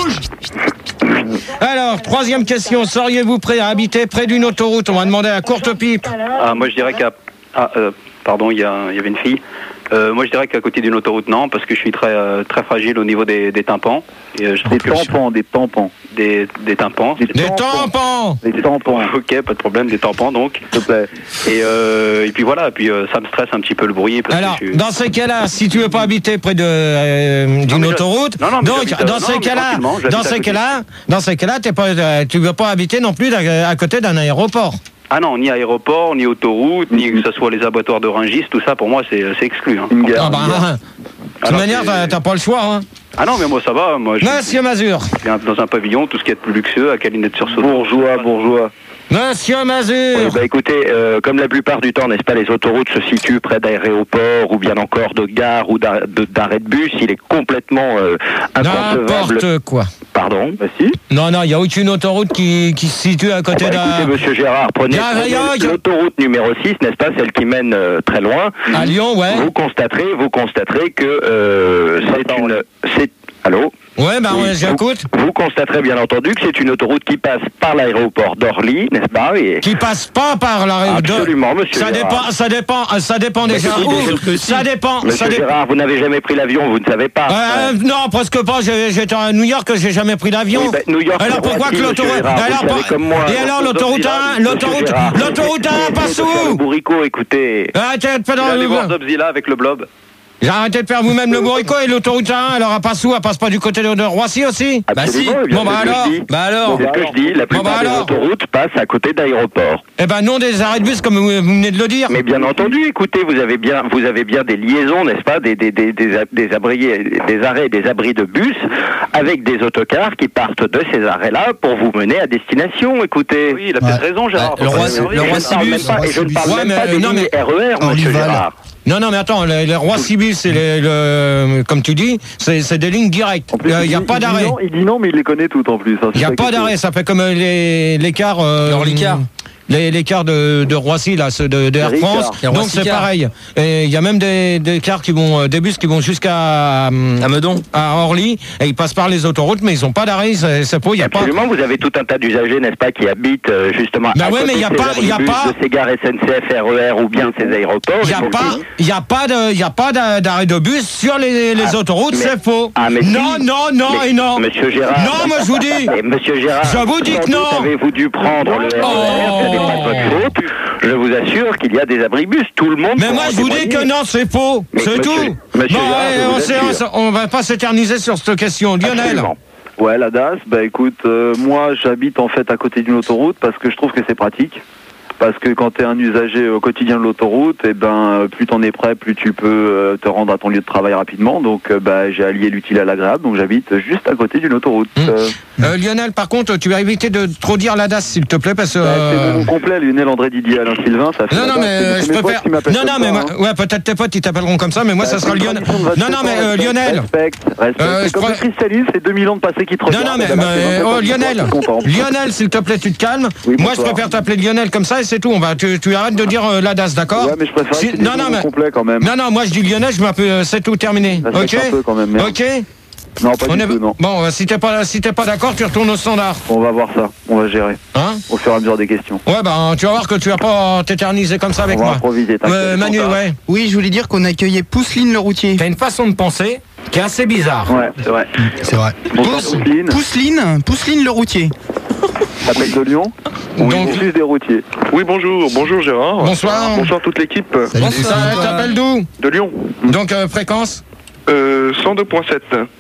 Alors, troisième question, seriez-vous prêt à habiter près d'une autoroute? On va demander à Courte Pipe. Ah, moi je dirais qu'à... Ah, euh, pardon, il y, a- il y avait une fille. Euh, moi je dirais qu'à côté d'une autoroute, non, parce que je suis très, euh, très fragile au niveau des, des tympans. Et, euh, je trouve Des que je- tampons, des tampons. Des, des tympans. Des tampons. Des tampons, Ok, pas de problème, des tampons donc. s'il te plaît. Et, euh, et puis voilà, puis euh, ça me stresse un petit peu le bruit. Parce Alors, que je suis... dans ces cas-là, si tu veux pas habiter près de euh, Non, d'une mais je- autoroute, non, non, mais donc j'habite, euh, dans non, ces mais cas-là, tranquillement, j'habite dans à ces côté. cas-là, dans ces cas-là, t'es pas, euh, tu veux pas habiter non plus à, à côté d'un aéroport. Ah non, ni aéroport, ni autoroute, ni que ce soit les abattoirs de Rungis, tout ça pour moi c'est c'est exclu. Hein. Une gare. Ah bah, une gare. de toute Alors, manière, c'est- t'as t'as pas le choix. Hein. Ah non, mais moi ça va, moi je Monsieur Mazur. suis dans un pavillon, tout ce qui est plus luxueux, à Calinette sur Saône. Bourgeois, bourgeois. Monsieur Mazur. Oui, bah écoutez, euh, comme la plupart du temps, n'est-ce pas, les autoroutes se situent près d'aéroports ou bien encore de gares ou d'ar- de- d'arrêts de bus, il est complètement euh, inconcevable. N'importe quoi. Pardon. Bah si. Non, non, il n'y a aucune autoroute qui, qui se situe à côté Bah, d'un... écoutez, monsieur Gérard, prenez, Y a- prenez y a- y a- l'autoroute numéro six, n'est-ce pas, celle qui mène euh, très loin. À Lyon, ouais. Vous constaterez, vous constaterez que euh, c'est une... C'est... Allô? Ouais, bah Oui, ouais, j'écoute. Vous, vous constaterez bien entendu que c'est une autoroute qui passe par l'aéroport d'Orly, n'est-ce pas? Et... Qui passe pas par la... Absolument, monsieur Ça Gérard. dépend, ça dépend, ça dépend déjà écoutez, où. Ça dépend, ça Monsieur dépend. Gérard, vous n'avez jamais pris l'avion, vous ne savez pas. Euh, non, presque pas. J'ai- J'étais à New York, j'ai jamais pris d'avion. Oui, ben, New York, alors c'est pourquoi Roissy, que l'autoroute monsieur Gérard, vous alors, le savez par- comme moi. Et alors l'autoroute un, Monsieur l'autoroute, Gérard, l'autoroute un passe Le où? bourricot, écoutez. Arrêtez de faire Allez dans voir le... Zobzilla avec le blob. Arrêtez de faire vous-même le bourricot et l'autoroute un. Alors elle passe où? Elle passe pas du côté de, de Roissy aussi? Bah si. Absolument, eh bien, Bon, bah c'est ce que alors. je dis. Bah alors. C'est ce que je dis, la Bon, bah plupart des alors. autoroutes passent à côté d'aéroports. Eh ben non des arrêts de bus comme vous, vous venez de le dire. Mais bien entendu, écoutez, vous avez bien, vous avez bien des liaisons, n'est-ce pas, des des des des, des, abris, des arrêts, des abris de bus avec des autocars qui partent de ces arrêts-là pour vous mener à destination. Écoutez. Oui, il a peut-être Ouais. raison, Gérard. Ouais, le Roissy- Oui, le oui, Je ne Roissy parle Bus, même pas, et je ne parle Ouais, même mais, pas des non, lignes mais- R E R, En monsieur Lival. Gérard. Non, non, mais attends, les, les Roissy-Bus, c'est les, le, comme tu dis, c'est c'est des lignes directes. En plus, Il n'y a il- pas il dit d'arrêt. non, Il dit non, mais il les connaît toutes en plus. hein, Il n'y c'est a ça pas qui est d'arrêt, ça fait comme euh, les, les cars. Euh, Le reliquat. Les, les cars de, de Roissy, là, ceux de, de Air Les France. Ricard. Donc Roissy c'est Car. pareil. Et il y a même des, des cars qui vont, euh, des bus qui vont jusqu'à euh, À Meudon. à Orly et ils passent par les autoroutes, mais ils n'ont pas d'arrêt. C'est c'est pas, il y a pas. Absolument, vous avez tout un tas d'usagers, n'est-ce pas, qui habitent euh, justement Bah à ouais, côté mais il y a de ces pas- il y a abribus, pas- de ces gares S N C F, R E R ou bien ces aéroports. Il n'y a Et donc, pas, il y a pas de, il y a pas d'a- d'arrêt de bus sur les, les Ah, autoroutes, mais- c'est faux. Ah, mais non, si. non, non Mais- et non. Monsieur Gérard. Non, moi je vous dis. Et monsieur Gérard. Je vous dis que sans doute non. Avez-vous dû prendre le R E R, Oh. ce n'est pas de votre faute. Je vous assure qu'il y a des abribus. Tout le monde. Mais pourra moi je vous dis témoigner. que non, c'est faux. Mais C'est monsieur- tout. monsieur Bon, Gérard, allez, je on, vous s'est- assure. on va pas s'éterniser sur cette question. Lionel. Absolument. Ouais, la D A S, bah écoute, euh, moi j'habite en fait à côté d'une autoroute parce que je trouve que c'est pratique. Parce que quand tu es un usager au quotidien de l'autoroute, et ben plus t'en es prêt, plus tu peux euh, te rendre à ton lieu de travail rapidement. Donc euh, bah, j'ai allié l'utile à l'agréable, donc j'habite juste à côté d'une autoroute. Mmh. Euh, Euh, Lionel, par contre, tu vas éviter de trop dire la D A S, s'il te plaît, parce que. bah, c'est euh, mon nom complet, Lionel André Didier Alain Sylvain, ça fait Non, la non, D A S. mais C'est- euh, c'est je mes potes préfère. qui m'appellent Non, comme non, ça, mais hein. moi- ouais, peut-être tes potes ils t'appelleront comme ça, mais moi Bah, ça c'est sera une Lionel. tradition de Non, non, vingt-sept mais ans, euh, respecte, Lionel. Respecte, respecte. Euh, c'est je comme crois- le cristallisme, c'est deux mille ans de passé qui te Non, regardent. non, mais, et ben là, c'est mais- vingt-sept ans oh, qui Lionel, te contemplent. Lionel, s'il te plaît, tu te calmes. Oui, Moi, je bonsoir. préfère t'appeler Lionel comme ça et c'est tout. On va, tu, tu arrêtes de dire euh, la D A S, d'accord? Ouais, mais je préfère Si- que tu non, dises non, mon nom mais- complet quand même. Non, non, moi je dis Lionel, je m'appelle, euh, c'est tout terminé. Respecte Ok? un peu quand même, merde. Ok? Non, pas On du est- tout, non. Bon, euh, si t'es pas, si t'es pas d'accord, tu retournes au standard. On va voir ça, on va gérer. Hein? Au fur et à mesure des questions. Ouais, ben, tu vas voir que tu vas pas t'éterniser comme ça avec On va moi. improviser, t'inquiète. Euh, Manu, ouais. Oui, je voulais dire qu'on accueillait Pousseline le routier. T'as une façon de penser qui est assez bizarre. Ouais, c'est vrai. C'est vrai. Bonsoir, Pousse- Pousseline. Pousseline, Pousseline le routier. T'appelles de Lyon? Donc- Oui, on suit des routiers. Oui, bonjour, bonjour Gérard. Bonsoir. Bonsoir toute l'équipe Salut. Ça t'appelles d'où? de Lyon. Donc, euh, fréquence? Euh, cent deux virgule sept.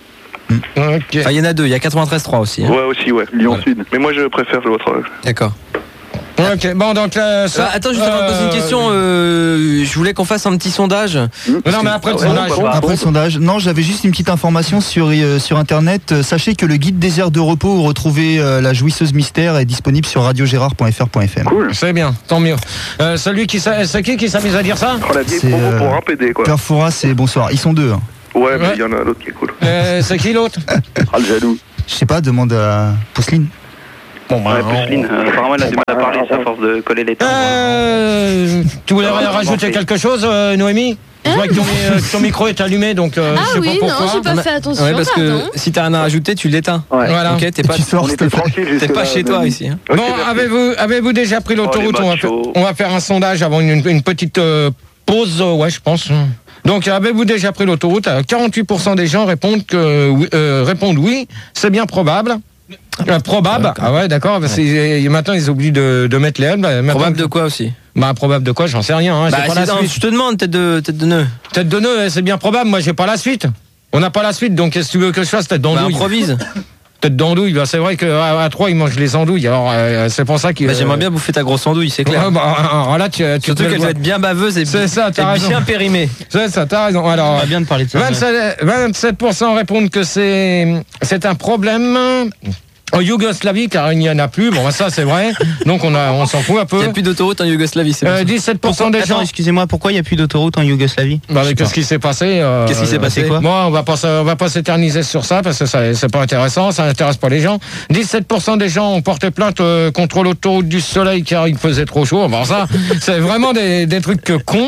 Ok. Enfin, il y en a deux, il y a quatre-vingt-treize virgule trois aussi. hein. Ouais, aussi, ouais. Lyon Sud. Mais moi, je préfère l'autre. D'accord. Ok, bon, donc là, ça. Ah, attends, juste avant de poser une question, euh, je voulais qu'on fasse un petit sondage. Non, mais après le Ouais, sondage. non, pas- Après le sondage, non, j'avais juste une petite information sur, euh, sur internet. Euh, Sachez que le guide des aires de repos où retrouver euh, la jouisseuse mystère est disponible sur radio gérard point f r point f m. Cool. C'est bien, tant mieux. Euh, celui qui s'a- c'est qui qui s'amuse à dire ça? Oh, la vieille C'est, promo euh, pour un P D, quoi. Père Fouras et bonsoir. Ils sont deux. hein. Ouais, mais il y en a un autre qui est cool. Euh, c'est qui l'autre? Ah, le jaloux. Je sais pas, demande à Pousseline. Bon, bah, Ouais, Pousseline, euh, apparemment, elle a du mal à parler, c'est à force de coller les temps. Euh, tu voulais Ah, rajouter bon, quelque chose, euh, Noémie? Je vois que ton, euh, ton micro est allumé, donc euh, Ah je sais oui, pas non, pourquoi. j'ai pas fait attention, Ouais, parce pardon. que si t'as rien à rajouter, tu l'éteins. Ouais. Voilà. Ok, t'es pas, Tu sors, On s'il te était plaît. tranquille t'es jusque pas là, chez toi Noémie. ici. Hein. Ok, Bon, merci. avez-vous avez-vous déjà pris l'autoroute? Oh, les on, va faire, machos. on va faire un sondage avant une, une petite euh, pause, euh, ouais, je pense. Donc, avez-vous déjà pris l'autoroute? Euh, quarante-huit pour cent des gens répondent que oui, euh, répondent oui, c'est bien probable. Euh, probable, ah ouais, d'accord. Parce que maintenant ils oublient de, de mettre les L. Bah, maintenant- Probable de quoi aussi? Bah, probable de quoi? J'en sais rien. Hein, Bah, j'ai pas c'est- la non, suite. je te demande, tête de, tête de nœud. Tête de nœud, c'est bien probable. Moi, j'ai pas la suite. On n'a pas la suite, donc qu'est-ce que tu veux que je fasse? Tête Bah, d'andouille. improvise. Tête d'andouille. Bah, c'est vrai qu'à à trois, ils mangent les andouilles. Alors, euh, c'est pour ça qu'il. Bah, j'aimerais bien bouffer ta grosse andouille, c'est clair. Ouais, bah, alors là, tu, tu Surtout te mets qu'elle le- doit être bien baveuse et, C'est ça, t'as et raison. bien périmée. C'est ça, t'as raison. Alors, On va bien de parler de ça. vingt-sept, vingt-sept pour cent répondent que c'est c'est un problème en Yougoslavie, car il n'y en a plus. Bon, bah, ça, c'est vrai. Donc, on, a, on s'en fout un peu. Il n'y a plus d'autoroute en Yougoslavie, c'est Euh, bon. dix-sept pour cent Pourquoi- des gens. Attends, excusez-moi, pourquoi il n'y a plus d'autoroute en Yougoslavie? Bah, mais qu'est-ce qui s'est passé euh, Qu'est-ce qui s'est passé, quoi? Moi, on va pas, se- on va pas s'éterniser sur ça parce que ça, c'est pas intéressant, ça n'intéresse pas les gens. dix-sept pour cent des gens ont porté plainte euh, contre l'autoroute du Soleil car il faisait trop chaud. Bon, ça, c'est vraiment des, des trucs que cons.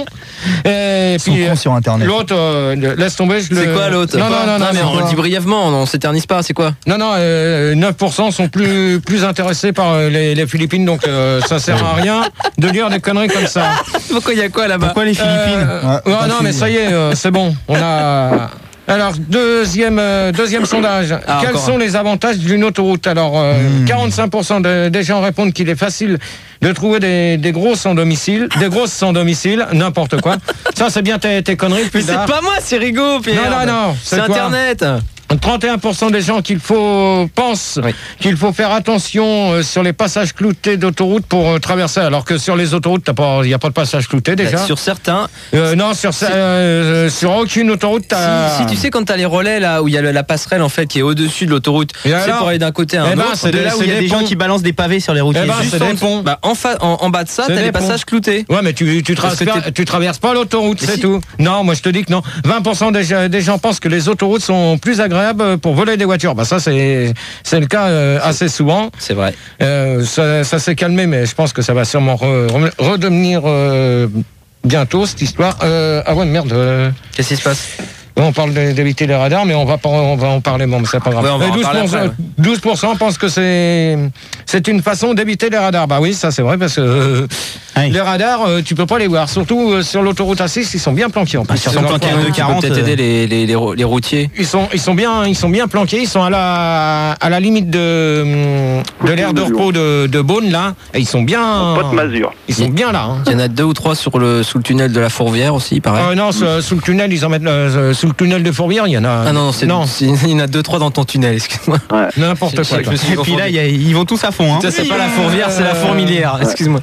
Et Ils sont puis, cons sur Internet. l'autre, euh, laisse tomber. je le- C'est quoi l'autre? Non, non, non, non, mais c'est on le quoi dit brièvement, on s'éternise pas, c'est quoi? Non, non, euh, neuf pour cent sont plus, plus intéressés par euh, les, les Philippines, donc euh, ça sert à rien de dire des conneries comme ça. Pourquoi il y a quoi là-bas? Pourquoi les Philippines? Euh, Ouais, ouais, pas non, fini. mais ça y est, euh, c'est bon. On a. Alors, deuxième, euh, deuxième sondage. Ah, Quels encore sont un. les avantages d'une autoroute? Alors, euh, Hmm. quarante-cinq pour cent de- des gens répondent qu'il est facile de trouver des, des grosses sans domicile, des grosses sans domicile, n'importe quoi. Ça, c'est bien tes, tes conneries. Mais puis c'est là. pas moi, c'est Rigaud, Pierre. Non, non, non, C'est c'est toi. Internet. trente et un pour cent des gens qu'il faut pensent Oui. qu'il faut faire attention euh, sur les passages cloutés d'autoroute pour euh, traverser, alors que sur les autoroutes, t'as pas, il y a pas de passage clouté déjà. Sur certains. Euh, non, sur ça, euh, sur aucune autoroute, t'as. Si, si tu sais quand t'as les relais là où il y a le- la passerelle en fait qui est au-dessus de l'autoroute, Et c'est alors pour aller d'un côté à un Eh ben, autre. c'est De des- là où c'est il y a des des gens ponts. qui balancent des pavés sur les routiers. Eh ben, Juste c'est en des dessous. ponts. Bah, en, fa- en, en bas de ça, C'est t'as des les passages ponts. cloutés. Ouais, mais tu, tu, Parce que traverses, t'es- tu traverses pas l'autoroute, Mais c'est si. tout. Non, moi je te dis que non. vingt pour cent des, gens- des gens pensent que les autoroutes sont plus agréables pour voler des voitures. Bah ça, c'est c'est le cas euh, assez souvent. C'est vrai. Euh, ça ça s'est calmé, mais je pense que ça va sûrement re- re- redevenir euh, bientôt cette histoire. Euh, ah ouais, merde. euh, Qu'est-ce qui se passe? On parle de- d'éviter les radars, mais on va, pas, on va en parler, bon, mais c'est pas grave. Ouais, on va Mais en parler douze pour cent, après, ouais. douze pour cent pensent que c'est c'est une façon d'éviter les radars. Bah oui, ça c'est vrai, parce que euh, Oui. les radars, euh, tu peux pas les voir. Surtout euh, sur l'autoroute A six, ils sont bien planqués en plus. sur Ils sont planqués bien- à deux quarante, peut-être euh, aider les, les, les, ro- les routiers. Ils sont, ils sont bien, ils sont bien planqués. Ils sont à la, à la limite de, hum, de l'aire de repos de, de Beaune là. Et ils sont bien. Pas de masure. Ils sont bien là. Hein. Il y en a deux ou trois sur le, sous le tunnel de la Fourvière aussi, pareil. Euh, non, sous, sous le tunnel, ils en mettent euh, sous le tunnel de Fourvière. Il y en a. Ah non, c'est, non, c'est- il y en a deux, trois dans ton tunnel, excuse-moi. n'importe Je- quoi. je- je me suis Et puis confondu. là, il y a- ils vont tous à fond. Hein. Ça, c'est pas la Fourvière, c'est la Euh, Fourmilière, excuse-moi.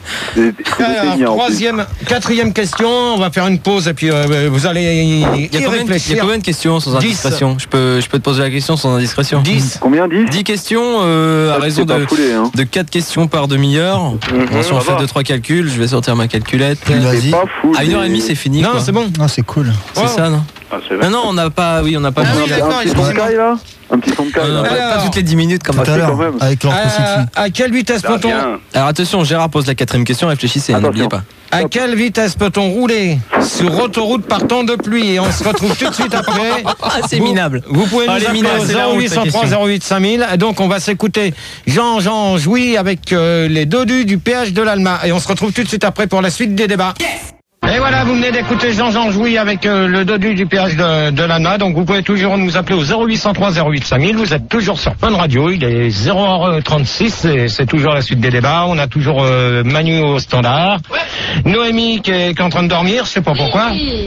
Alors, troisième, quatrième question, on va faire une pause et puis euh, vous allez y, Il y, a y combien, de- il y a réfléchir. combien de questions sans dix. indiscrétion? Je peux, je peux te poser la question sans indiscrétion. dix. Combien dix dix questions euh, à Ah, raison c'est pas de, foulé, hein. de quatre questions par demi-heure. Bon, si on ça fait va. deux trois calculs, je vais sortir ma calculette. Vas-y. C'est pas fou. À une heure et demie, c'est fini. Non, quoi. c'est bon. Ah, c'est cool. C'est Ouais. ça, non? Ah, c'est Non, non, on n'a pas. Oui, on n'a pas. Ah oui, besoin de- d'accord, Un petit son de caille, là Un petit son de caille, Non, non, là. pas, Alors. pas toutes les dix minutes comme Tout ça. à l'heure, quand même. avec leur À, City. à quelle vitesse Ah, peut-on bien. Alors attention, Gérard pose la quatrième question, réfléchissez, hein, n'oubliez pas. à quelle vitesse peut-on rouler sur autoroute par temps de pluie? Et on se retrouve tout de suite après. Ah, c'est Vous- minable. Vous pouvez Ah, nous les appeler minables, au c'est la zéro honte, huit ta cent trois question. zéro huit cinq mille. Et donc on va s'écouter Jean Jean Jouy avec euh, les dodus du péage de l'Alma. Et on se retrouve tout de suite après pour la suite des débats. Et voilà, vous venez d'écouter Jean-Jean Jouy avec euh, le dodu du péage de, de l'Alma. Donc vous pouvez toujours nous appeler au zéro huit cent trois zéro huit cinq mille. Vous êtes toujours sur Fun Radio. Il est zéro heure trente-six et c'est toujours la suite des débats. On a toujours euh, Manu au standard. Noémie qui est, qui est en train de dormir, je sais pas pourquoi.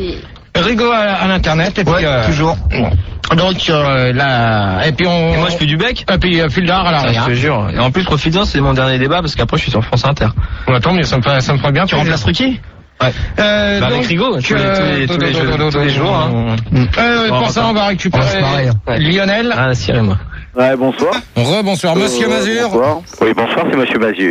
Rigaud à, à l'internet. Et puis, Ouais, euh, toujours. bon. Donc euh, là, et puis on. Et moi je fais du bec. Et puis euh, Fuldar à Ça, l'arrière. je te jure. Et en plus profites-en, c'est mon dernier débat parce qu'après je suis sur France Inter. Ouais, tant mieux, ça me ferait, ça me ferait bien. Tu remplaces Ruquier? Ouais. Euh, Bah, avec donc, Rigaud, tous les- tous les- tous les jeux- tous les jours, hein. Euh, Bon, pour ça, attends. on va On va se récupérer marrer. Ouais. Lionel. Ah, Cyril, moi. Ouais, bonsoir. Rebonsoir, monsieur Euh, Mazur. bonsoir. Oui, bonsoir, c'est Monsieur Mazur.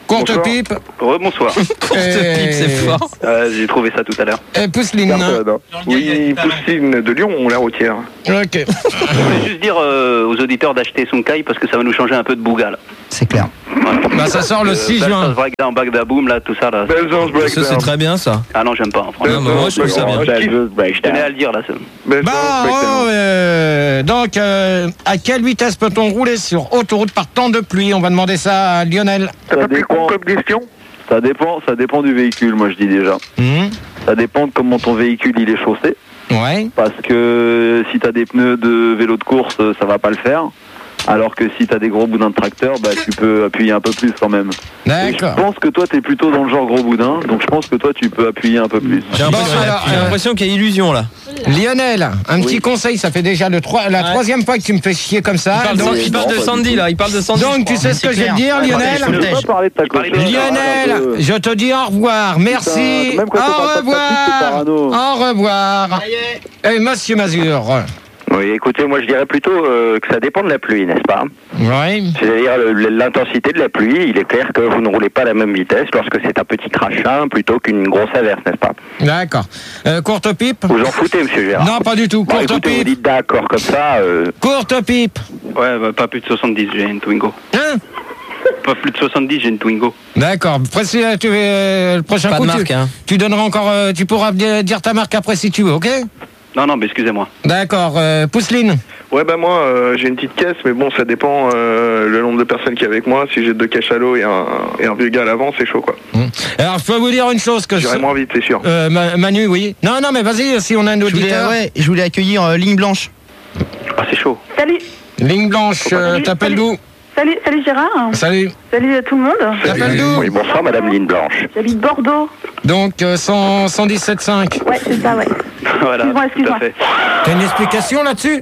Courte Bonsoir. pipe. Rebonsoir. Courte pipe, c'est fort. Euh, J'ai trouvé ça tout à l'heure. Et Pousseline. Oui, Pousseline de Lyon, la routière. Ok. Je voulais juste dire euh, aux auditeurs d'acheter Sunkai parce que ça va nous changer un peu de bouga là. C'est clair. Bah ça sort le six juin. Breakdown, Bagdaboom, là, tout ça là. Ça, c'est très bien, ça. Ah non, j'aime pas. En Non, mais moi, je trouve ça bien. Je tenais à le dire là. ça. Bah, oh, euh, donc, euh, à quelle vitesse peut-on rouler sur autoroute par temps de pluie? On va demander ça à Lionel. Ça dépend, comme question ça dépend, ça dépend du véhicule, moi je dis déjà. Mmh. Ça dépend de comment ton véhicule il est chaussé. Ouais. Parce que si t'as des pneus de vélo de course, ça va pas le faire. Alors que si t'as des gros boudins de tracteur, bah tu peux appuyer un peu plus quand même. D'accord. Je pense que toi t'es plutôt dans le genre gros boudin, donc je pense que toi tu peux appuyer un peu plus. J'ai l'impression, alors, j'ai euh, l'impression qu'il y a illusion là. Lionel, un petit conseil, ça fait déjà le trois, la Ouais. troisième fois que tu me fais chier comme ça. Il parle, donc, de, il parle de Sandy là, il parle de Sandy. donc, tu sais ce que je vais te dire, Lionel? Je peux pas parler de ta copine. Lionel, je te dis au revoir, merci, Putain, même quand on parle au pas de ta revoir, piste, c'est parano. au revoir. Et Monsieur Mazur. Oui, écoutez, moi je dirais plutôt euh, que ça dépend de la pluie, n'est-ce pas? Oui. C'est-à-dire le- l'intensité de la pluie, il est clair que vous ne roulez pas à la même vitesse lorsque c'est un petit crachin plutôt qu'une grosse averse, n'est-ce pas? D'accord. Euh, courte pipe? Vous en foutez, monsieur Gérard? Non, pas du tout. Bon, Courte écoutez, vous pipe. dites d'accord comme ça. Euh... Courte pipe. Ouais, bah, pas plus de soixante-dix, j'ai une Twingo. Hein? Pas plus de soixante-dix, j'ai une Twingo. D'accord. Précis, tu, euh, le prochain Pas de coup, marque, tu, hein. tu donneras encore, euh, tu pourras di- dire ta marque après si tu veux, ok? Non, non, mais excusez-moi. D'accord. Euh, Pousseline. Ouais, bah moi, euh, j'ai une petite caisse, mais bon, ça dépend euh, le nombre de personnes qui est avec moi. Si j'ai deux cachalots et un, et un vieux gars à l'avant, c'est chaud, quoi. Alors, je peux vous dire une chose que J'irai ce- moins vite, c'est sûr. Euh, Ma- Manu, oui. Non, non, mais vas-y, si on a un Je voulais, auditeur. ouais, je voulais accueillir euh, Ligne Blanche. Ah, c'est chaud. Salut, Ligne blanche, euh, Salut, t'appelles salut. d'où? salut, salut Gérard. Salut. Salut à tout le monde. T'appelles d'où? Oui, bonsoir, Madame Ligne Blanche. J'habite Bordeaux. Donc, euh, cent, cent dix-sept virgule cinq. Ouais, c'est ça, ouais. Voilà, Excuse-moi, tout excuse-moi. à fait. T'as une explication là-dessus?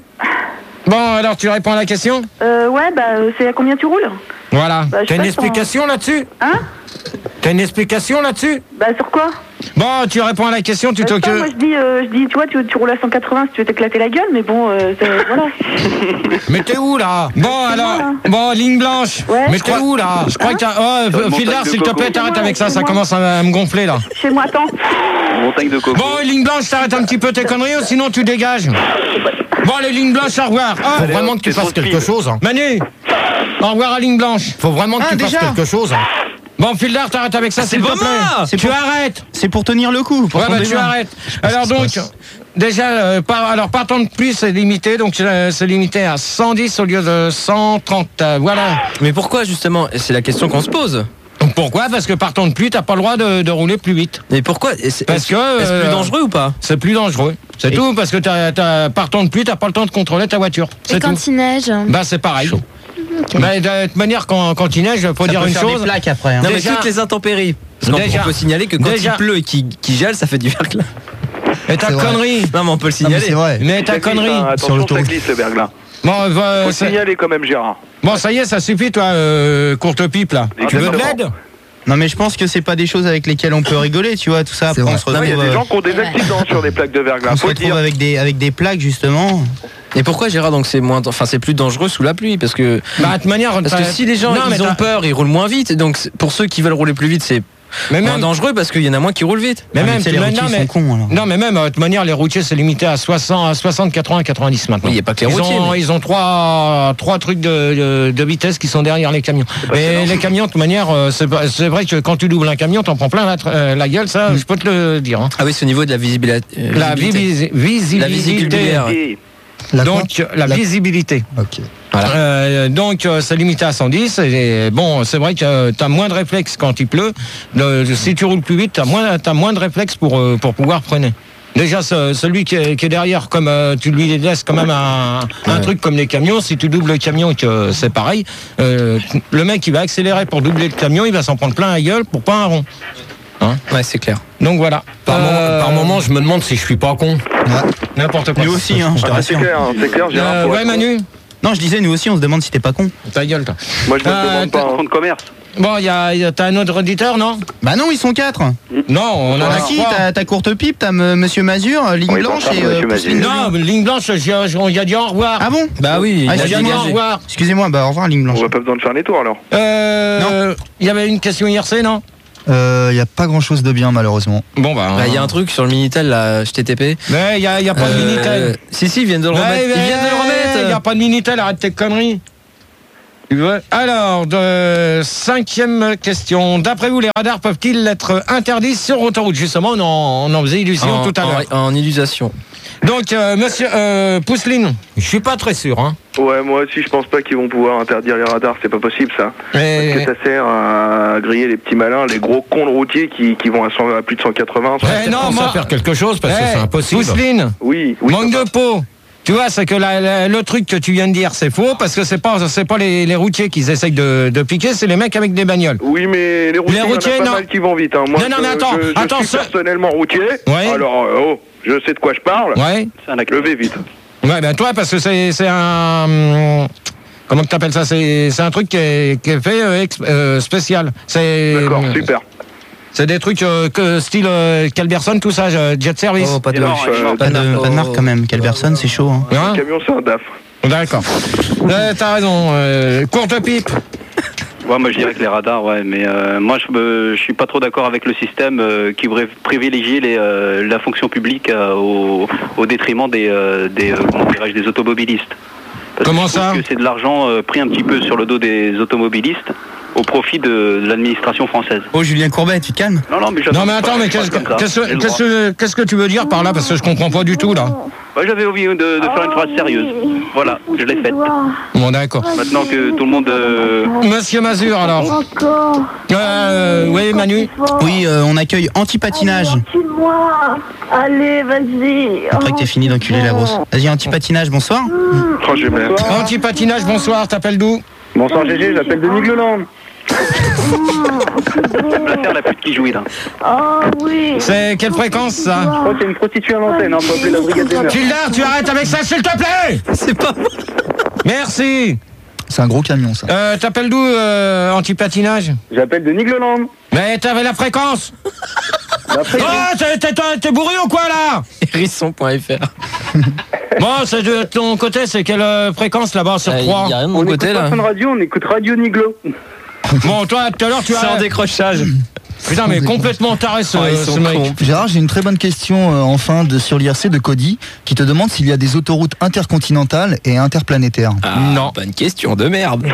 Bon, alors tu réponds à la question? Euh, ouais, bah, euh, c'est à combien tu roules? Voilà. Bah, je T'as une passe explication là-dessus? Hein? T'as une explication là-dessus? Bah, sur quoi? Bon, tu réponds à la question, tu Euh, te... je sais pas, moi, je dis, euh, je dis, tu vois, tu, tu roules à cent quatre-vingts si tu veux t'éclater la gueule, mais bon, euh, c'est- voilà. Mais t'es où là? Bon alors, bon ligne blanche. Ouais. Mais t'es où là? Je crois que t'as... Oh, Sur une Fildar, montagne de s'il te coco. plaît, t'arrêtes Chez moi, avec ça, chez ça moi. commence à, à me gonfler là. Chez moi, attends. Montagne de coco. Bon, ligne blanche, t'arrêtes un petit peu tes conneries, ou sinon tu dégages. Bon, les lignes blanches, au revoir. Ah, faut vraiment que tu c'est fasses trop quelque speed. chose. hein. Manu, au revoir à ligne blanche. Faut vraiment que Ah, tu déjà fasses quelque chose. hein. Bon, Fildar, t'arrêtes avec ça, Ah, s'il c'est te plaît. Boma. C'est Tu pour- arrêtes. C'est pour tenir le coup. Pour Ouais, ton bah tu débat. arrêtes. Alors donc, déjà, euh, par, alors partant de plus, c'est limité, donc euh, c'est limité à cent dix au lieu de cent trente. euh, voilà. Mais pourquoi justement? C'est la question qu'on se pose. Pourquoi? Parce que partant de pluie, t'as pas le droit de, de rouler plus vite. Mais pourquoi? Est-ce Parce que, est-ce euh, plus dangereux ou pas? C'est plus dangereux. C'est Et- tout, parce que t'as, t'as, partant de pluie, t'as pas le temps de contrôler ta voiture. C'est Et quand tout. il neige? Bah c'est pareil. Bah, de toute manière, quand, quand il neige, faut Ça dire peut une faire chose. des plaques après. hein. Non, mais Déjà- toutes les intempéries. Parce qu'on Déjà- on peut signaler que quand déjà- il pleut et qu'il qu'il gèle, ça fait du verglas. Et ta C'est vrai. connerie. Non, mais on peut le Non, mais signaler. c'est vrai. Mais ta Ça glisse, connerie. hein, sur attention, ça l'autoroute. glisse le verglas. Bon, euh, Faut ça- signaler quand même, Gérard. bon, ça y est, ça suffit, toi, euh, courte pipe là. Ah, tu veux de d'accord. l'aide? Non, mais je pense que c'est pas des choses avec lesquelles on peut rigoler, tu vois, tout ça. C'est Après, vrai. on se Non, mais il y a retrouve, des euh, gens qui ont des accidents sur des plaques de verglas. on se Faut le retrouve dire. avec des, avec des plaques, justement. Et pourquoi Gérard, donc c'est moins, enfin c'est plus dangereux sous la pluie? Parce que, Bah, de toute manière, parce que t'as- si les gens Non, mais ils ont t'as- peur, ils roulent moins vite. Donc c'est- pour ceux qui veulent rouler plus vite, c'est Mais moins même, dangereux parce qu'il y en a moins qui roulent vite. mais Ah, même, tu sais, tu- les mais routiers non, sont mais, cons, alors. non, mais même, euh, de toute manière, les routiers, c'est limité à soixante, à soixante, quatre-vingts, quatre-vingt-dix maintenant. Oui, il y a pas que les ils routiers, Ont, mais- Ils ont trois, trois trucs de, de, de vitesse qui sont derrière les camions. Et les camions, de toute manière, euh, c'est pas- c'est vrai que quand tu doubles un camion, t'en prends plein la, tr- euh, la gueule, ça, je peux te le dire. hein. Ah oui, c'est au niveau de la visibilité. euh, La visibilité. visi- visibilité. La visibilité. Et La Donc, la, La- visibilité. Ok. Voilà. Euh, donc, euh, c'est limité à cent dix. Et bon, c'est vrai que tu as moins de réflexes quand il pleut. Le- si tu roules plus vite, tu as moins, t'as moins de réflexes pour, euh, pour pouvoir freiner. Déjà, ce- celui qui est, qui est derrière, comme euh, tu lui laisses quand même un, un Ouais. truc comme les camions, si tu doubles le camion et que c'est pareil, euh, le mec, il va accélérer pour doubler le camion, il va s'en prendre plein la gueule pour pas un rond. Hein Ouais, c'est clair. Donc voilà. Par, Euh, moment, par moment, je me demande si je suis pas con. N'importe quoi. Nous aussi, hein, je te Ah, c'est rassure. clair, hein, c'est clair, Gérard. Euh, pour ouais, être- Manu, Non, je disais, nous aussi, on se demande si t'es pas con. ta gueule, toi. Moi, je me Euh, demande pas. en hein. fonds de commerce. Bon, y a, y a- t'as un autre auditeur, non? Bah non, ils sont quatre. Non, on en a T'as qui? trois. T'as t'as Courte Pipe, t'as M- Monsieur Mazur, Ligne Oui, Blanche bonsoir, et Monsieur Pouceline Mazur. de Non, Lune. ligne blanche, j'ai- j'ai- on y a dit au revoir. Ah bon? Bah oui, Ah, il a on y a dit au excusez-moi. revoir. Excusez-moi, bah au revoir Ligne Blanche. On va pas besoin de faire les tours alors. Euh, il y avait une question I R C, non? Il n'y a pas grand chose de bien, malheureusement. Bon, bah. Bah, il y a un truc sur le Minitel, là, H T T P. Mais il y a, y a pas de Euh, Minitel. Si, si, ils viennent de le Ouais, remettre. mais Ils viennent de le Il n'y a remettre. pas de Minitel, arrête tes conneries. Tu veux Alors, de cinquième question. D'après vous, les radars peuvent-ils être interdits sur autoroute? Justement, on en, on en faisait illusion En, tout à l'heure. en, en illusion. Donc, euh, monsieur euh, Pouceline, je suis pas très sûr. Hein. Ouais, moi aussi, je pense pas qu'ils vont pouvoir interdire les radars, c'est pas possible ça. Mais- Parce que ça sert à griller les petits malins, les gros cons de routiers qui, qui vont à, cent- à plus de cent quatre-vingts. Eh non, moi... faire quelque chose parce que Eh, c'est impossible. Pouceline, Oui, oui. manque de peau. Tu vois, c'est que la- la- le truc que tu viens de dire, c'est faux, parce que c'est pas, c'est pas les, les routiers qui essayent de, de piquer, c'est les mecs avec des bagnoles. Oui, mais les routiers, Les il y en a routiers, pas non. mal qui vont vite. Hein. Moi, Non, non, je, mais attends, je, je attends, suis ce- personnellement routier, Ouais. alors, euh, oh, je sais de quoi je parle. Ouais. Levez vite. Ouais, ben toi, parce que c'est, c'est un... hum, Comment tu t'appelles ça? C'est, c'est un truc qui est, qui est fait euh, ex- euh, spécial. C'est, D'accord, hum, super. C'est des trucs euh, que style euh, Calberson, tout ça, euh, jet service. Oh, pas de Il est marque. mort, il est mort. Pas de, pas de marque quand même, quelle personne, c'est chaud. Hein. Hein Le camion, c'est un D A F. D'accord. Euh, t'as raison. Euh, courte pipe. Ouais, moi je dirais que les radars, ouais, mais euh, moi je, me, je suis pas trop d'accord avec le système euh, qui voudrait privilégier les, euh, la fonction publique euh, au, au détriment des, euh, des, euh, comment dirais-je, des automobilistes. Parce Comment que je trouve ça que c'est de l'argent euh, pris un petit peu sur le dos des automobilistes au profit de, de l'administration française. Oh Julien Courbet, tu te calmes? Non, non, mais Non j'attends mais pas, attends, mais je qu'est-ce parle que, comme ça, qu'est-ce, j'ai le qu'est-ce, droit. que- qu'est-ce que tu veux dire par là? Parce que je comprends pas du tout là. Ouais, j'avais envie de, de faire une phrase sérieuse. Voilà, je l'ai faite. Bon d'accord. Maintenant que tout le monde... euh, Monsieur Mazur alors. Encore. Euh, oui Manu. Oui, euh, on accueille Antipatinage. Tue-moi. Allez, vas-y. Après que t'aies fini d'enculer la grosse. Vas-y, Antipatinage, bonsoir. Oh, j'ai mal. Anti-patinage, bonsoir, t'appelles d'où? Bonsoir G G, j'appelle Denis Gloland. C'est me la faire la pute qui jouit là. Oh oui. C'est quelle fréquence ça? Je crois que c'est une prostituée à l'antenne, hein, faut appeler la brigade des mœurs. Gildard, tu arrêtes avec ça s'il te plaît. C'est pas moi. Merci. C'est un gros camion, ça. Euh, t'appelles d'où euh, anti-patinage? J'appelle Denis Gloland. Mais t'avais la fréquence. Après, Oh, t'es, t'es- t'es bourré ou quoi là? Hérisson point F R. Bon, c'est de ton côté, c'est quelle euh, fréquence là-bas sur Il trois? y a rien de on mon écoute côté pas là. Fun Radio, on écoute Radio Niglo. Bon, toi, tout à l'heure, tu C'est en as... décrochage. Putain, mais complètement taré ce, Oh, ils ce sont mec. cons. Gérard, j'ai une très bonne question euh, enfin de, sur l'I R C de Cody qui te demande s'il y a des autoroutes intercontinentales et interplanétaires. Ah, Non. bonne question de merde.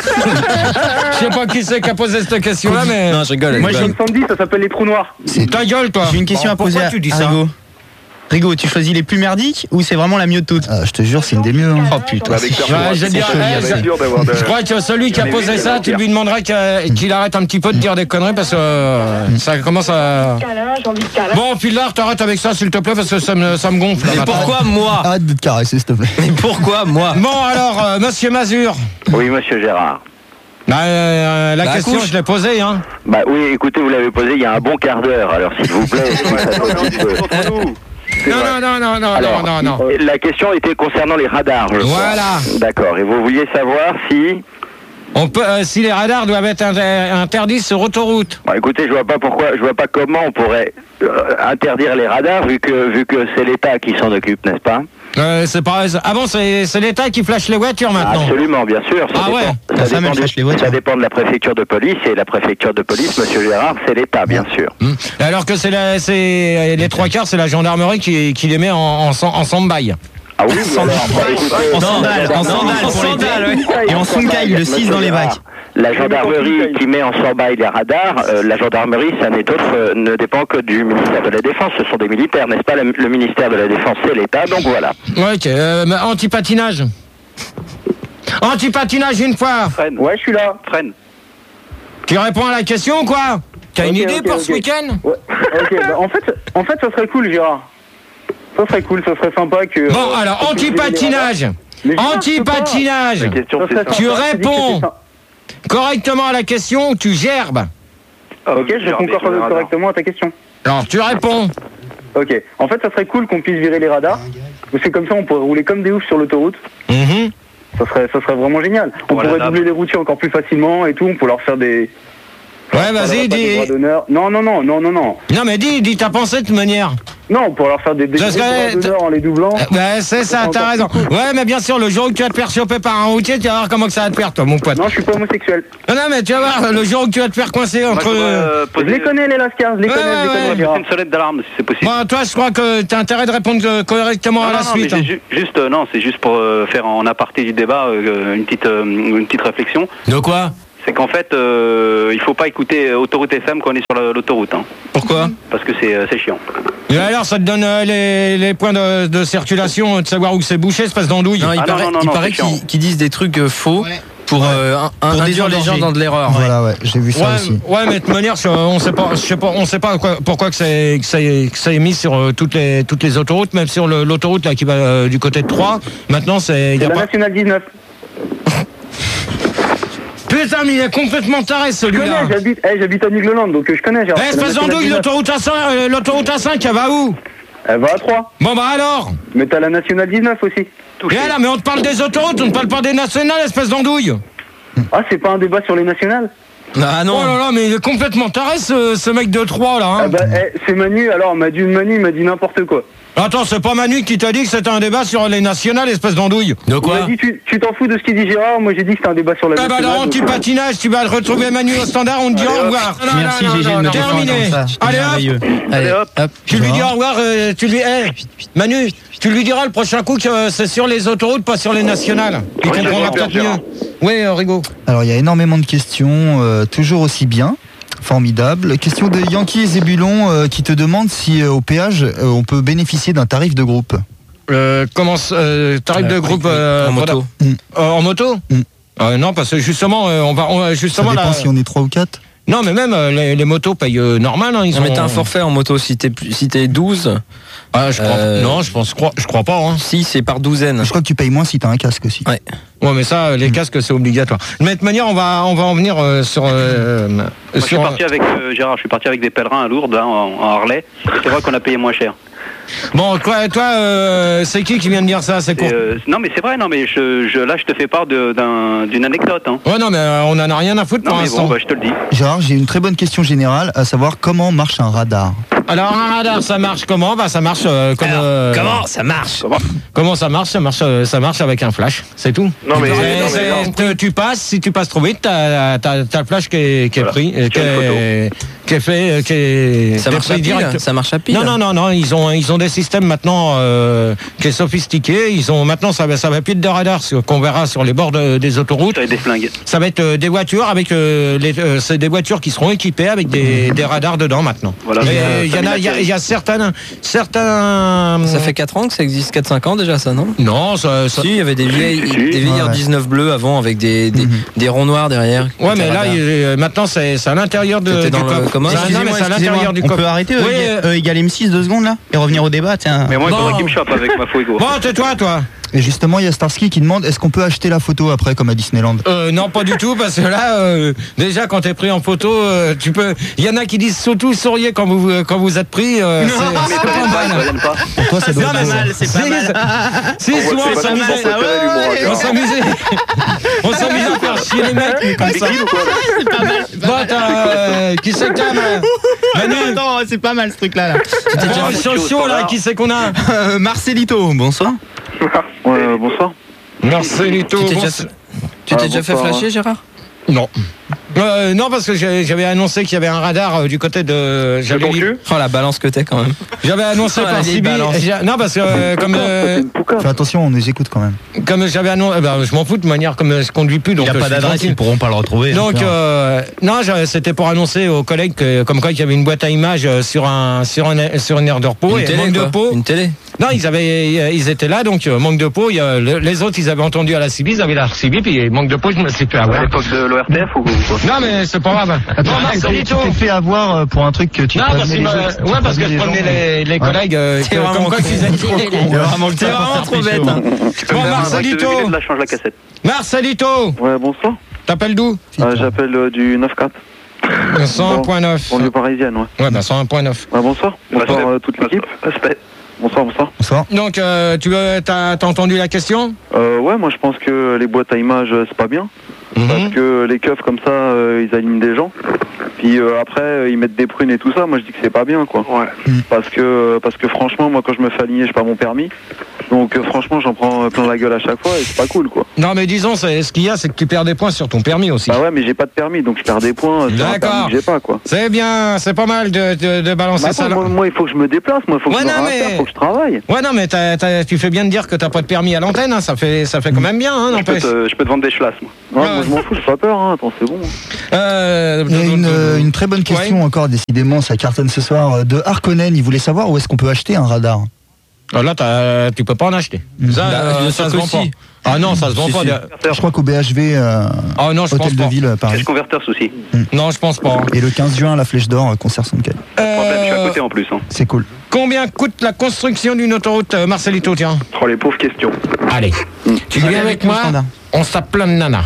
Je sais pas qui c'est qui a posé cette question-là, mais... Non, je rigole. je Moi j'ai rigole. une Sandy, ça s'appelle les trous noirs. Ta gueule, toi. J'ai une question Bon, à poser pourquoi à, tu dis à ça? Rigo. Rigo, tu choisis les plus merdiques ou c'est vraiment la mieux de toutes? Ah, je te jure, c'est une des mieux. hein. Oh putain. Avec c'est Bertrand, Ouais, je c'est dirais, chaud, eh, c'est je- dur d'avoir de- Je crois que celui qui a Mais posé oui, ça, c'est tu bien. lui demanderas qu'il qu'il arrête un petit peu de dire des conneries parce que euh, ça commence à... Câlin, j'ai envie de câlin. Bon, Pilar, t'arrêtes avec ça, s'il te plaît, parce que ça me, ça me gonfle. là, Mais maintenant. pourquoi moi? Arrête de te caresser, s'il te plaît. Mais pourquoi moi? Bon, alors, euh, monsieur Mazur, Oui, monsieur Gérard. bah, euh, la Bah, question, couche. je l'ai posée, hein. Bah oui, écoutez, vous l'avez posé il y a un bon quart d'heure, alors s'il vous plaît. si ça fait un petit peu. Entre nous. C'est Non, vrai. non, non, non, non, Alors, non, non, non. la question était concernant les radars, je crois. Voilà. D'accord, et vous vouliez savoir si... On peut, euh, si les radars doivent être inter- interdits sur autoroute. Bon, écoutez, je vois pas pourquoi, je vois pas comment on pourrait euh, interdire les radars vu que vu que c'est l'État qui s'en occupe, n'est-ce pas? Euh, c'est pas... Ah bon, c'est c'est l'État qui flash les voitures maintenant. Absolument, bien sûr. Ça Ah dépend, ouais. Ta ça, femme, dépend elle du- flash les voitures. ça dépend de la préfecture de police et la préfecture de police, monsieur Gérard, c'est l'État, bien sûr. Hmm. Alors que c'est la- c'est les trois quarts, c'est la gendarmerie qui, qui les met en, en, en, en stand-by. Ah oui, alors, bah, écoutez, En sandales, en sandales pour les sandales, Et en Sunkai, le six dans les bacs. La gendarmerie qui met en stand-by les radars, euh, la gendarmerie, ça n'est autre, euh, ne dépend que du ministère de la Défense. Ce sont des militaires, n'est-ce pas? Le, le ministère de la Défense, c'est l'État, donc voilà. Ouais, ok. Euh, mais anti-patinage. Anti-patinage une fois. Freine. Ouais, je suis là. Freine. Tu réponds à la question ou quoi? T'as une Ok, idée ok, pour ok. ce week-end? Ouais. Ok, bah, en fait, en fait, ça serait cool, Gérard. Ça serait cool, ça serait sympa que. Bon, euh, alors, que tu virer les anti-patinage. radars. Mais Gérard, Anti-patinage. La question, Ça c'est serait ça. Tu sympa, je te dis que réponds. c'est ça. Correctement à la question ou tu gerbes? Ok, je réponds Regardez sur les radars. correctement à ta question. Alors, tu réponds. Ok, en fait, ça serait cool qu'on puisse virer les radars. Parce que comme ça, on pourrait rouler comme des oufs sur l'autoroute. Mhm. Ça serait, ça serait vraiment génial. On Voilà, pourrait là. doubler les routiers encore plus facilement et tout. On pourrait leur faire des, Ouais, vas-y, dis. Non, non, non, non, non, non. Non, mais dis, dis ta pensée de toute manière. Non, pour leur faire des des Parce droits que- d'honneur en les doublant. Ben, c'est ça, t'as raison. Ouais, mais bien sûr, le jour où tu vas te faire choper par un routier, tu vas voir comment que ça va te faire, toi, mon pote. Non, je suis pas homosexuel. Non, non, mais tu vas voir, le jour où tu vas te faire coincer entre. Je les connais, les Lascars, je les Ouais, connais, je les ouais, connais. ouais. Gérard. Une sonnette d'alarme, si c'est possible. Bon, toi, je crois que t'as intérêt de répondre euh, correctement Non, à la non, non, suite. mais hein. j'ai ju- juste, euh, non, c'est juste pour euh, faire en aparté du débat euh, une petite, euh, une petite réflexion. De quoi? C'est qu'en fait, euh, il faut pas écouter Autoroute F M quand on est sur la- l'autoroute. Hein, Pourquoi? parce que c'est euh, c'est chiant. Et alors, ça te donne euh, les, les points de, de circulation, de savoir où c'est bouché, espèce d'andouille. Non, il Ah, non, paraît, non, non, il non, paraît c'est chiant. qu'ils qu'ils disent des trucs euh, faux pour, euh, un- Pour induire les gens désengorger. dans de l'erreur. Voilà, ouais, j'ai vu ça Ouais, aussi. ouais, mais de toute manière, je- on sait pas, je sais pas, on sait pas quoi- pourquoi que c'est que c'est que ça est mis sur euh, toutes les toutes les autoroutes, même sur le- l'autoroute là qui va euh, du côté de Troyes. Maintenant, c'est il y C'est a la pas. nationale dix-neuf. Putain, mais il est complètement taré Je celui-là. connais, j'habite, eh, j'habite à Nigloland, donc euh, je connais. Gérard. Eh, C'est la espèce nationale d'andouille, dix-neuf. l'autoroute A cinq, euh, l'autoroute A cinq, elle va où? Elle va à trois. Bon bah alors. Mais t'as la nationale dix-neuf aussi. Et là, mais on te parle des autoroutes, on ne parle pas des nationales, espèce d'andouille. Ah, c'est pas un débat sur les nationales? Ah non. Oh là là, mais il est complètement taré ce, ce mec de Troyes là. Hein. Ah bah, eh, c'est Manu, alors, m'a dit Manu, il m'a dit n'importe quoi. Attends, c'est pas Manu qui t'a dit que c'était un débat sur les nationales, espèce d'andouille. De Il m'a dit, tu tu t'en fous de ce qu'il dit Gérard, moi j'ai dit que c'était un débat sur la Eh ben nationale. alors, donc, anti-patinage, tu vas retrouver Manu au standard, on te dit Allez, au hop. revoir. Merci G G de me défendre Terminé. comme ça. C'était Allez merveilleux. hop. Allez, hop. Tu lui dis au revoir, euh, tu lui. Eh, Manu, tu lui diras le prochain coup que euh, c'est sur les autoroutes, pas sur les nationales. Il Oui, comprendra j'espère, peut-être Gérard. mieux. Oui, euh, Rigaud. Alors, il y a énormément de questions, euh, toujours aussi bien. Formidable. Question de Yankee et Zébulon euh, qui te demande si euh, au péage euh, on peut bénéficier d'un tarif de groupe. Euh, comment euh, tarif de Euh, groupe oui, oui, euh, en moto. euh, en moto Mm. Euh, Non, parce que justement, euh, on va on, Ça justement dépend là. si on est trois ou quatre. Non, mais même euh, les, les motos payent euh, normal. Hein, ils Non, mais ont- t'as un forfait en moto si t'es plus- si t'es douze. Ah, je crois. Euh, Non, je pense, je crois, je crois pas. Hein. Si, c'est par douzaine. Je crois que tu payes moins si t'as un casque aussi. Ouais. Ouais, mais ça, les casques, c'est obligatoire. Mais de toute manière, on va, on va en venir euh, sur. euh, Moi, je suis sur parti avec euh, Gérard, je suis parti avec des pèlerins à Lourdes, hein, en, en Harley. C'est vrai qu'on a payé moins cher. Bon, toi, toi euh, c'est qui qui vient de dire ça? C'est quoi? Et, euh, non, mais c'est vrai, non, mais je, je, là, je te fais part de- d'un- d'une anecdote. Hein. Ouais, non, mais euh, on en a rien à foutre Non, pour mais l'instant. bon, bah, je te le dis. Gérard, j'ai une très bonne question générale, à savoir comment marche un radar. Alors, un radar, ça marche comment? Bah, ça marche euh, comme. euh, Comment ça marche? Comment ça marche? Ça marche, euh, ça marche avec un flash, c'est tout. Non, mais- C'est- non, mais c'est- non. te- tu passes, si tu passes trop vite, t'as t'as- t'as le flash qui est, qui est Voilà. pris, euh, qui Tu as une est, qui est fait, euh, qui est. Ça qui est marche à pris pile. direct. Ça marche à pile. Non, non, non, non, ils ont, ils ont des systèmes maintenant euh, qui est sophistiqué. Ils ont maintenant, ça va, ça va plus être de radar sur- qu'on verra sur les bords de- des autoroutes. Tu as des flingues. Ça va être euh, des voitures avec euh, les, euh, c'est des voitures qui seront équipées avec des, des radars dedans maintenant. Voilà. Mais, Et, euh, euh, il y en a, il y a, il y a certains, certains. Ça fait quatre ans que ça existe, quatre cinq ans déjà ça, non? Non, ça. ça- Si, il y avait des vieilles, Si, si. des vieilles Ouais. R dix-neuf bleues avant avec des, des, des ronds noirs derrière. Ouais, mais Des là, radars. il- euh, maintenant, c'est c'est à l'intérieur de, C'était du dans le coffre. commun. C'est un- non, mais Excusez-moi, c'est à l'intérieur excusez-moi. du On coffre. peut arrêter Oui, E euh, égale M six deux secondes là et revenir au débat, tiens. Mais moi, il Non. faudrait qu'il me chope avec ma Fuego. Bon, tais-toi, toi. Et justement, il y a Starsky qui demande est-ce qu'on peut acheter la photo après comme à Disneyland. Euh, non, pas du tout, parce que là, euh, déjà, quand t'es pris en photo, euh, tu peux. Il y en a qui disent surtout souriez quand vous euh, quand vous êtes pris. euh, c'est- c'est pas mal. pas. Pour toi, ça doit Non, mais être beau. c'est pas mal. Si, On voit souvent, que on c'est pas s'amusait. ton préféré, l'humour, On Gérard. s'amusait. On s'amusait à faire chier les mecs, mais comme ça. Bikini ou quoi? Bon, t'as. euh, Qui c'est que t'as, ma- Manu? Attends, c'est pas mal ce truc là. Bon, ils sont chauds, là, qui c'est qu'on a? Euh, Marcelito, bonsoir. Ouais, euh, bonsoir. Marcelito. Tu t'es bon, déjà, c'est- tu t'es Ah, déjà fait bonsoir. flasher, Gérard? Non. Euh, non, parce que j'ai- j'avais annoncé qu'il y avait un radar euh, du côté de. De J'avais ton dit- cul? Oh la balance que t'es quand même. J'avais annoncé Ah, la par vieille Sibyl. balance. J'ai- Non, parce que euh, comme euh, Fais attention, on nous écoute quand même. comme j'avais annoncé, eh ben, je m'en fous de toute manière comme euh, je conduis plus, donc Il n'y a euh, pas je suis d'adresse, tranquille. ils pourront pas le retrouver. Donc euh, non, j'avais- c'était pour annoncer aux collègues que, comme quoi il y avait une boîte à images euh, sur un sur un sur une aire de repos Une et télé, manque de quoi. peau. Une télé. Non, ils avaient ils étaient là, donc euh, manque de peau. Il y a, le- les autres ils avaient entendu à la C B, ils avaient la C B, puis manque de peau, je me suis fait À avoir. l'époque de l'O R T F ou quoi? Non, mais c'est pas grave. Bon, tu Marcelito. t'es fait avoir euh, pour un truc que tu Non, prévenais parce, les qu'il m'a- autres, tu ouais, parce que prévenais je les prenais gens. les, les Ouais. collègues euh, C'est que- vraiment comme quoi con. qu'ils étaient trop cons. C'est vraiment, C'est vraiment trop bête. Hein. Tu peux Bon, me faire un Marcelito. break de là, je change la cassette. Marcelito, Ouais, bonsoir. t'appelles d'où? Euh, J'appelle euh, du neuf quatre. cent un point neuf. Banlieue parisienne, ouais. Ouais, bah cent un point neuf. Ouais, bonsoir. Bonsoir euh, toute l'équipe. Respect. Bonsoir, bonsoir. Bonsoir. Donc, euh, tu veux, t'as, t'as entendu la question? Euh, ouais, moi je pense que les boîtes à images, euh, c'est pas bien. Parce que les keufs comme ça, euh, ils alignent des gens. Puis puis euh, après euh, ils mettent des prunes et tout ça, moi je dis que c'est pas bien quoi. Ouais. Parce que parce que franchement moi quand je me fais aligner, j'ai pas mon permis. Donc euh, franchement j'en prends euh, plein la gueule à chaque fois et c'est pas cool quoi. Non mais disons, c'est- ce qu'il y a, c'est que tu perds des points sur ton permis aussi. Bah ouais mais j'ai pas de permis donc je perds des points sur un permis D'accord. que j'ai pas quoi. C'est bien, c'est pas mal de, de, de balancer Bah, ça. attends, moi, moi, il faut que je me déplace, moi il faut que Ouais, je me non, raffaire, mais- faut que je travaille. Ouais non mais t'as- t'as- tu fais bien de dire que t'as pas de permis à l'antenne, hein, ça fait ça fait quand même bien, hein, Je peux, n'empêche. te, je peux te vendre des chlasses, moi. Ouais, moi je m'en fous, j'ai pas peur, hein. Attends c'est bon. Euh, Il y a une, euh, une très bonne question encore, décidément, ça cartonne ce soir, euh, de Harkonnen. Il voulait savoir où est-ce qu'on peut acheter un radar. Ah, là, t'as- tu peux pas en acheter. Ça, Bah, euh, bien ça sûr se que vend si. pas. Ah non, ça se vend Si, pas. si. des- Je crois qu'au B H V, euh, Ah non, je pense hôtel de pas. ville, euh, Paris. Caisse converters aussi. Non, je pense pas. Et le quinze juin, la Flèche d'Or, euh, concert Sonkai. Problème, je suis à Euh, côté en plus. Hein. C'est cool. combien coûte la construction d'une autoroute, euh, Marcelito, tiens? Oh, les pauvres questions. Allez, tu viens avec moi, standard. on se tape plein de nanas.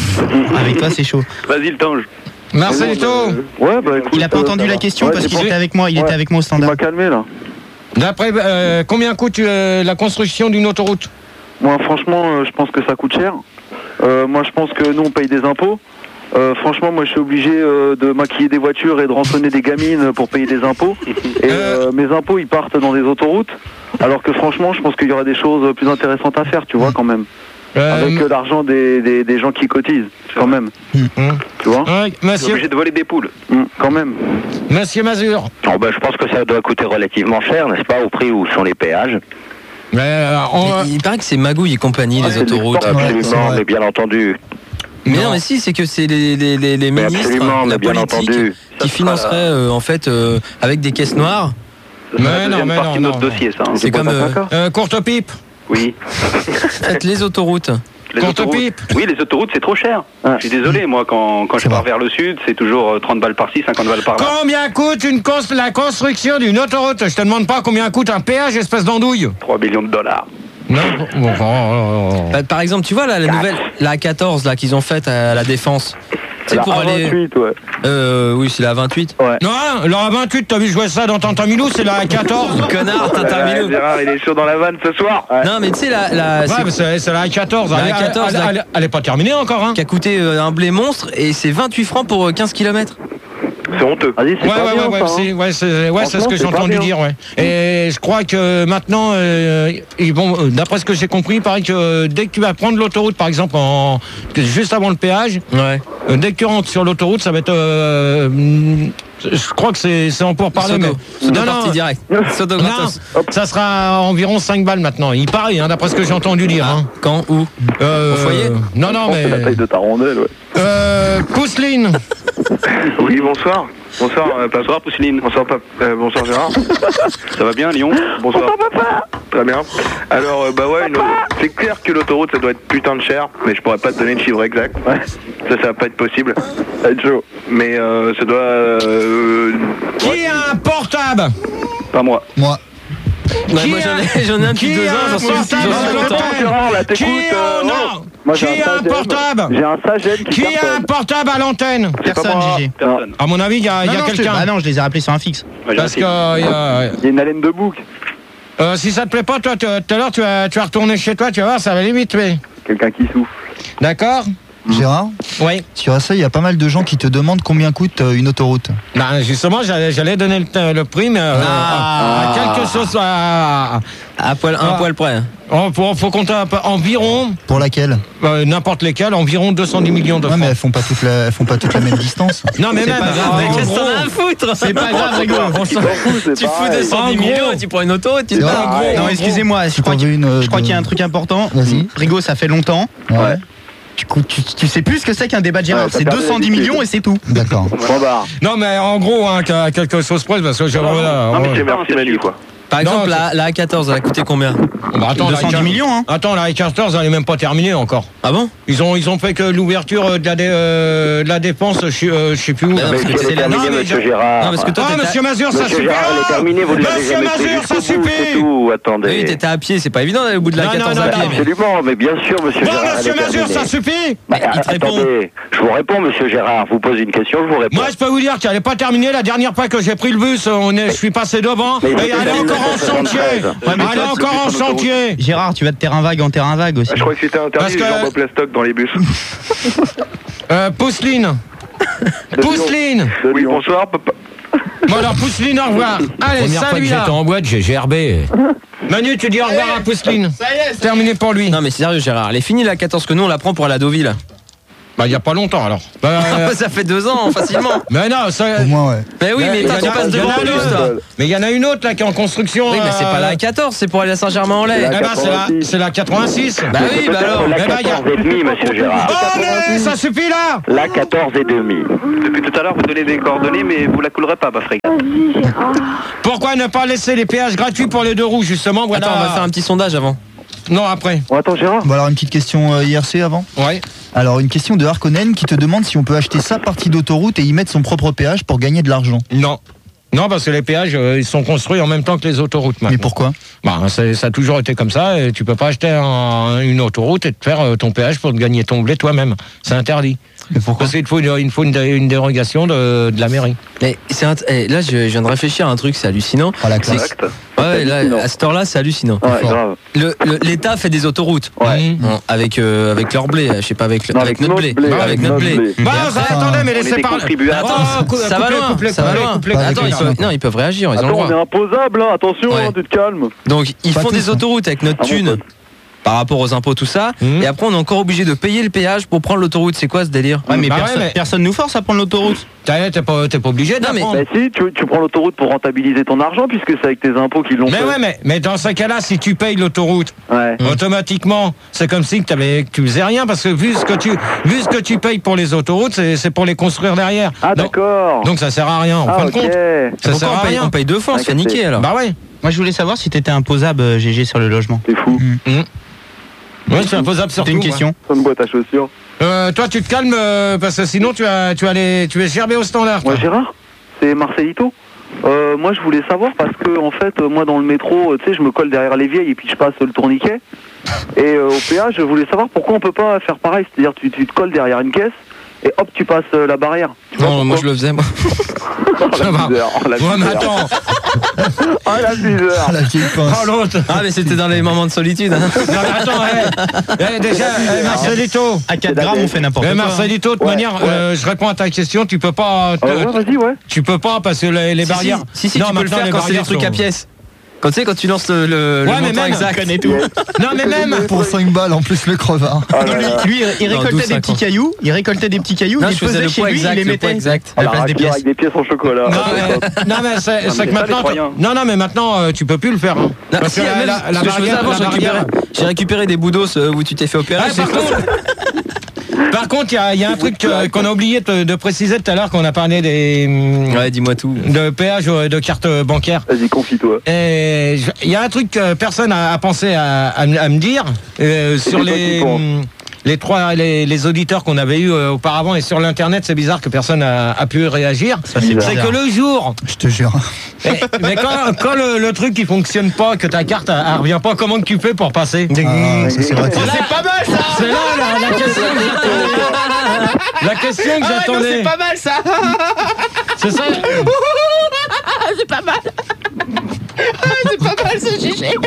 Avec toi, c'est chaud. Vas-y, le tange. Marcelito, Ouais bah écoute. Il a pas euh, entendu ça la va. question Ouais, parce j'ai qu'il pas- était avec moi. Il Ouais. était avec moi au Tu standard. m'as calmé là. d'après, euh, combien coûte euh, la construction d'une autoroute? Moi franchement euh, je pense que ça coûte cher. Euh, moi je pense que nous on paye des impôts. Euh, franchement moi je suis obligé euh, de maquiller des voitures et de rançonner des gamines pour payer des impôts. Et euh, mes impôts ils partent dans des autoroutes. Alors que franchement je pense qu'il y aura des choses plus intéressantes à faire, tu vois quand même. Euh, Avec euh, l'argent des, des, des gens qui cotisent, quand même. Hum. Tu vois Ouais, Tu es monsieur, obligé de voler des poules. Hum, Quand même. monsieur Mazur. Oh, ben, je pense que ça doit coûter relativement cher, n'est-ce pas, au prix où sont les péages. Mais, euh, on- Il, il paraît que c'est Magouille et compagnie, les C'est du autoroutes. sport, Ouais, c'est absolument, vrai. mais bien entendu. Mais non, Non. mais si, c'est que c'est les, les, les, les Mais ministres, absolument, la mais bien politique, entendu. qui Ça financeraient sera euh, en fait euh, avec des caisses noires. Ça sera Mais la non, deuxième mais partie non, de notre non, dossier, ça. hein. C'est comme euh, euh, courte pipe. Oui. faites les autoroutes. Les Courte autoroutes. pipe. Oui, les autoroutes, c'est trop cher. Je suis désolé, moi, quand, quand je C'est pars vrai. vers le sud, c'est toujours euh, trente balles par-ci, cinquante balles par-là. Combien coûte une cons- la construction d'une autoroute? Je te demande pas combien coûte un péage, espèce d'andouille. trois millions de dollars. Non. Bon, oh, oh, oh. Bah, par exemple, tu vois là, la nouvelle, la A quatorze là qu'ils ont faite à la Défense. C'est La pour aller. A vingt-huit, ouais. Euh, oui, c'est la vingt-huit. Ouais. Non, la vingt-huit, t'as vu jouer ça dans Tintamilou, c'est la quatorze. Connard, Tintin Ouais, Milou. Gérard, il est chaud dans la vanne ce soir. Non, mais tu sais, la, la, Ouais, c'est- mais c'est c'est la quatorze. La Elle, elle- quatorze, elle- la- elle- elle est pas terminée encore, hein. qui a coûté euh, un blé monstre et c'est vingt-huit francs pour euh, quinze kilomètres. C'est honteux. Vas-y, Ouais, c'est ouais, pas ouais, bien, ouais, ça, c'est hein. ouais, c'est ouais, c'est ce que j'ai Franchement, c'est entendu pas bien. dire, ouais. Et je crois que maintenant, euh, ils vont, euh, d'après ce que j'ai compris, il paraît que euh, dès que tu vas prendre l'autoroute, par exemple, en, que juste avant le péage, Ouais. euh, dès que tu rentres sur l'autoroute, ça va être. euh, hum, je crois que c'est c'est en pourparler, mais. Sodo. Sodo parti direct. Sodo Non, gratos. ça sera environ cinq balles maintenant. Il paraît, hein, d'après ce que j'ai entendu dire. Hein. Quand, où Euh, Au foyer Non, non, C'est la mais. taille de ta rondelle, ouais. Euh, Pousseline. Oui, bonsoir. Bonsoir, euh, papa. Bonsoir, Pousseline. Bonsoir, papa. Euh, bonsoir, Gérard. Ça va bien, Lyon? Bonsoir. Très bien. Alors, euh, bah ouais, une- c'est clair que l'autoroute, ça doit être putain de cher, mais je pourrais pas te donner le chiffre exact. Ça, ça va pas être possible. Ça va être chaud. Mais euh, ça doit... euh, Qui a un portable? Pas moi. Moi. Ouais, moi j'en ai, j'en ai un depuis Qui deux a ans, un j'en suis, j'en portable suis à content. l'antenne? Gérard, là, Qui t'écoutes, a, euh, non. Moi, Qui j'ai a un Sagem. portable? J'ai un Sagem qui Qui a un cartonne. portable à l'antenne? C'est pas Personne, moi. Gigi. Personne. À mon avis, il y a, il y Non, a non, je te- quelqu'un. bah non, je les ai rappelés sur un fixe. Moi, j'ai Parce un que fixe. euh, il y a- Il y a une haleine de bouc. euh, si ça te plaît pas, toi, tu- tout à l'heure, tu vas, tu vas retourner chez toi, tu vas voir, ça va aller vite, mais. Quelqu'un qui souffle. D'accord? Gérard, Oui. sur ça, il y a pas mal de gens qui te demandent combien coûte euh, une autoroute. Ben, justement, j'allais, j'allais donner le, le prix, mais euh, Ah. à, à quelque chose. À, À poil, un Ah. poil près. oh, faut, faut compter un peu- environ, Pour laquelle euh, n'importe lesquels, environ deux cent dix millions de Ouais, francs. mais elles font pas toute la, elles font pas toute la même distance. Non, mais C'est même. pas grave, en mais gros, qu'est-ce que t'en as à foutre. C'est pas grave, Rigo. Tu fous deux cent dix En gros. millions et tu prends une auto et tu te C'est bats. vrai. En gros, Non, en excusez-moi, je Tu crois t'en qu'il veux une, euh, je crois de- qu'il y a un truc important. Vas-y. Rigo, ça fait longtemps. Ouais. Tu, cou- tu, tu sais plus ce que c'est qu'un débat de Gérard. Ouais, t'as C'est perdu deux cent dix l'habitude. millions et c'est tout. D'accord. Point barre. Non, mais en gros, hein, qu'à quelque chose près, parce que j'ai vraiment là. Non, mais ouais. c'est Merci, Manu, quoi. Par Non, exemple, c'est- la, la A quatorze, elle a coûté combien? Bah, attends, deux la cent dix I quatorze millions, hein. Attends, la I quatorze, elle est même pas terminée encore. Ah bon? Ils ont, ils ont fait que l'ouverture euh, de la, dé- euh, de la dépense, je, sais- euh, je sais plus où. Mais non, Mais parce que elle c'est est la- terminée, non, mais monsieur je- Gérard. Non, parce que toi, Ah, t'étais- monsieur Mazur, ça Monsieur suffit. Gérard, elle est terminée, vous ne l'avez Monsieur jamais pris Mazur, ça jusqu'au bout, c'est suffit. tout. Attendez. Oui, t'étais à pied, c'est pas évident d'aller au bout de la Non, non, quatorze non, à non, pied. mais- Absolument, mais bien sûr, monsieur Bon, Gérard. elle monsieur est Mazur, terminée. ça suffit. Bah, il te répond. attendez, je vous réponds, monsieur Gérard. Je vous pose une question, je vous réponds. Moi, je peux vous dire qu'elle n'est pas terminée. La dernière fois que j'ai pris le bus, on est, je suis passé devant. Mais Et c'était elle est en encore en chantier. Ouais, mais Elle est toi, encore en chantier. Gérard, tu vas de terrain vague en terrain vague aussi. Ah, je crois que c'était Parce interdit, que- les gens plastoc dans les bus. Euh, Pousseline. Pousseline. Oui, bonsoir, papa. Bon alors Pousseline, au revoir. Allez, Première fois que salut là. j'étais en boîte, j'ai gerbé. Manu, tu dis au revoir à Pousseline. Ça y est, c'est Terminé pour lui. Non mais sérieux Gérard, elle est finie la quatorze que nous on la prend pour aller à Deauville. Bah il y a pas longtemps alors. Bah, euh, Ça fait deux ans facilement. mais non, ça. Au moins, ouais. Mais oui, mais il y en toi tu a- passes il y en devant a plus une toi. autre. Mais il y en a une autre là qui est en construction. Oui, mais c'est euh, pas la quatorze, c'est pour aller à Saint-Germain-en-Laye. Eh ben, c'est la, c'est la quatre-vingt-six. Bah oui, bah alors. La Eh ben, il y a- quatorze et demi, monsieur Gérard. Oh mais ça suffit là. La quatorze et demi. Depuis tout à l'heure, vous donnez des coordonnées, mais vous la coulerez pas, Bafreg. Pourquoi ne pas laisser les péages gratuits pour les deux roues justement voilà. Attends, on va faire un petit sondage avant. Non après. Bon, attends, Gérard. Bon alors une petite question euh, I R C avant. Ouais. Alors une question de Harkonnen qui te demande si on peut acheter sa partie d'autoroute et y mettre son propre péage pour gagner de l'argent. Non. Non, parce que les péages, euh, ils sont construits en même temps que les autoroutes maintenant. Mais pourquoi? Bah, c'est- ça a toujours été comme ça, et tu peux pas acheter un- une autoroute et te faire euh, ton péage pour te gagner ton blé toi-même. C'est interdit. Mais pourquoi? Parce qu'il te faut une, il faut une, une dérogation de, de la mairie. Mais c'est un- eh, là, je, je viens de réfléchir à un truc, c'est hallucinant. Ah, la C'est- classe. Ouais, là, à cette heure-là, c'est hallucinant. Ouais, grave. Le- le- L'État fait des autoroutes. Ouais. Bon, avec, euh, avec leur blé, je sais pas, avec, le- Non, avec notre blé. Bah, avec notre blé. Bah, Et après- ça, attendez, mais on est laissez des parler. contribuables. Attends, Oh, cou- ça va couplez, loin, couplez, ça va couplez, loin. couplez, Pas Attends, avec ils les peuvent, non, ils peuvent réagir, ils ont le Attends, on est droit. imposable, hein, attention, Ouais. hein, tu te calmes. Donc, ils Pas font tous, des hein. autoroutes avec notre Ah, mon thune pote. par rapport aux impôts, tout ça. Mhm. Et après, on est encore obligé de payer le péage pour prendre l'autoroute. C'est quoi ce délire? Ouais, mais Bah ouais, personne, mais- personne nous force à prendre l'autoroute. T'es t'es pas, t'es pas obligé de Non, la mais- prendre. Bah si, tu, tu prends l'autoroute pour rentabiliser ton argent, puisque c'est avec tes impôts qu'ils l'ont Mais fait. ouais, mais, mais dans ce cas-là, si tu payes l'autoroute, Ouais. automatiquement, c'est comme si que, t'avais- que tu faisais rien, parce que vu ce que tu, vu ce que tu payes pour les autoroutes, c'est c'est pour les construire derrière. Ah donc, d'accord. donc ça sert à rien, en Ah fin de ok. compte. Ça Pourquoi sert on à paye, rien. on paye deux fois, on se fait Ouais, niquer alors. Bah ouais. Moi, je voulais savoir si t'étais imposable, euh, G G, sur le logement. C'est fou. Ouais, c'est imposable sur C'était une tout, question. Ça me boîte à chaussures. ouais. Euh, toi, tu te calmes, euh, parce que sinon, tu, as, tu, as les, tu es gerbé au standard. toi. Moi Gérard, c'est Marcelito. Euh, moi je voulais savoir parce que en fait euh, moi dans le métro euh, tu sais je me colle derrière les vieilles et puis je passe le tourniquet et euh, au péage je voulais savoir pourquoi on peut pas faire pareil, c'est-à-dire tu, tu te colles derrière une caisse et hop tu passes euh, la barrière. Tu vois Non, moi je le faisais, moi. pourquoi Ça va. Oh, la misère, oh, la Ouais, mais misère. attends. Oh la misère. Ah, la vieille pince. Oh, l'autre. Ah, mais c'était dans les moments de solitude. Hein. Non, mais attends, hey. Hey, déjà, hey, Marcelito. À quatre grammes, on fait n'importe Eh, quoi. Marcelito, de toute Ouais, manière, ouais. euh, je réponds à ta question, tu peux pas. te- Ah ouais, vas-y ouais. Tu peux pas parce que les, les Si, barrières. Si, si, Non, tu peux le maintenant, faire les quand c'est des barrières trucs sont- à pièces. Quand tu sais, quand tu lances le, le, le Ouais, mais montant même, exact. connais tout. Non, mais même. Pour cinq balles en plus le crevard. Ah Non, là lui, là. lui, il- il Non, récoltait douze, des petits cinquante. cailloux, il récoltait des petits cailloux, Non, il je les faisais pesait le chez poids lui, exact, il les le poids mettait exact. Ah, à la la place des raclure pièces. avec des pièces en chocolat. Non, Ah, mais, top. non, mais c'est c'est mais que ça, maintenant. les Troyens. Non, non, mais maintenant, euh, tu peux plus le faire. hein. Non, Parce si, que la, même la, ce la que je faisais barrière, avant, la j'ai récupéré, barrière- j'ai récupéré des boudos euh, où tu t'es fait opérer. Ouais, c'est par quoi contre, par contre, il y a, il y a un truc euh, qu'on a oublié de, de préciser tout à l'heure, qu'on a parlé des hum, Ouais, dis-moi tout. de péage euh, de carte bancaire. Vas-y confie-toi. Et je- il y a un truc que personne a, a pensé à, à me- à me dire euh, sur c'est toi les qui penses. hum, les trois les, les auditeurs qu'on avait eu euh, auparavant et sur l'internet. C'est bizarre que personne a, a pu réagir. c'est C'est bizarre. que le jour, Je te jure. mais, mais quand, quand le, le truc qui fonctionne pas, que ta carte elle, elle revient pas, comment que tu fais pour passer? Ah, ça c'est vrai. C'est là- pas mal ça. C'est là la, la question que j'attendais. La question que Ah ouais, non, j'attendais. c'est pas mal ça. C'est ça. C'est pas mal. C'est pas mal ce G G.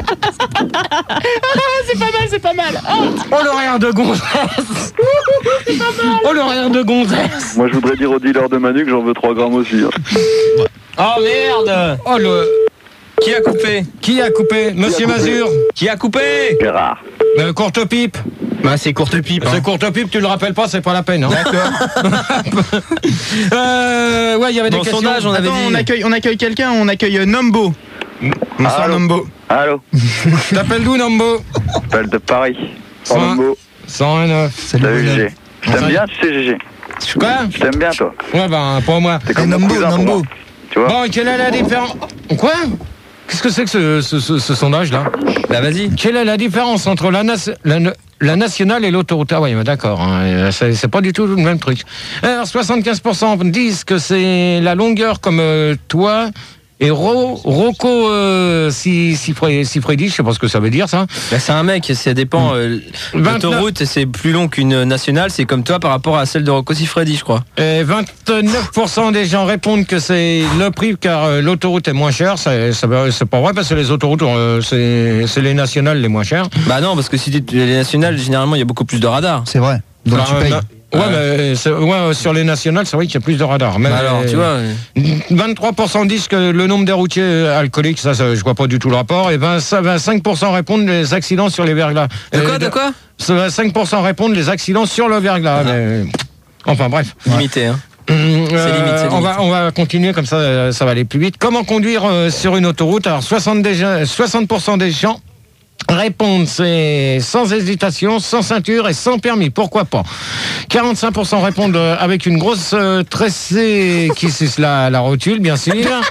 C'est pas mal, c'est pas mal. Oh l'horaire de gonzesse. Oh l'horaire de gonzesse. Moi je voudrais dire au dealer de Manu que j'en veux trois grammes aussi. hein. Oh merde. Oh le. Qui a coupé? Qui a coupé? Monsieur Mazur. Qui a coupé? Gérard. Euh, courte pipe. Bah, c'est courte pipe. C'est courte pipe, tu le rappelles pas, c'est pas la peine. Hein. D'accord. euh, ouais, il y avait des Dans le questions. sondage, on avait Attends, dit. on accueille, on accueille quelqu'un, on accueille euh, Nombo. Bonsoir Allô. Nombo. Allô. T'appelles d'où, Nambo? Appelle de Paris. Cent un. Orlando. cent un neuf. Salut Salut Lionel. G G. Je t'aime bien, tu sais G G. Quoi? Je t'aime bien toi. Ouais, ben, pour moi. T'es Et comme mon Nambo, cousin pour Nambo. moi. Tu vois. Bon, quelle est la différence? Quoi? Qu'est-ce que c'est que ce, ce, ce, ce sondage-là? Bah vas-y. Quelle est la différence entre la, nas- la, la nationale et l'autoroute? Ah oui, mais d'accord, hein, c'est c'est pas du tout le même truc. Alors, soixante-quinze pour cent disent que c'est la longueur comme euh, toi. Et Ro, Rocco euh, si, si, si Freddy, je sais pas ce que ça veut dire ça. Bah, c'est un mec, ça dépend. Euh, vingt-neuf. L'autoroute, c'est plus long qu'une nationale, c'est comme toi par rapport à celle de Rocco Siffredi, je crois. Et vingt-neuf pour cent des gens répondent que c'est le prix car euh, l'autoroute est moins chère. C'est c'est pas c'est pas vrai parce que les autoroutes, euh, c'est c'est les nationales les moins chères. Bah non, parce que si tu les nationales, généralement, il y a beaucoup plus de radars. C'est vrai. Donc Bah, tu payes. euh, Ouais, mais c'est- ouais, sur les nationales, c'est vrai qu'il y a plus de radars. Mais Bah alors, tu vois. vingt-trois pour cent disent que le nombre des routiers alcooliques, ça, ça, je vois pas du tout le rapport, et vingt-cinq pour cent répondent les accidents sur les verglas. De quoi, Euh, de quoi vingt-cinq pour cent répondent les accidents sur le verglas. Mais... Enfin bref. Limité, hein. Euh, C'est limite, c'est on, limite. va, on va continuer comme ça, euh, ça va aller plus vite. Comment conduire euh, sur une autoroute? Alors soixante, des- soixante pour cent des gens répondent c'est sans hésitation, sans ceinture et sans permis. Pourquoi pas? quarante-cinq pour cent répondent euh, avec une grosse euh, tressée qui suce la, la rotule, bien sûr.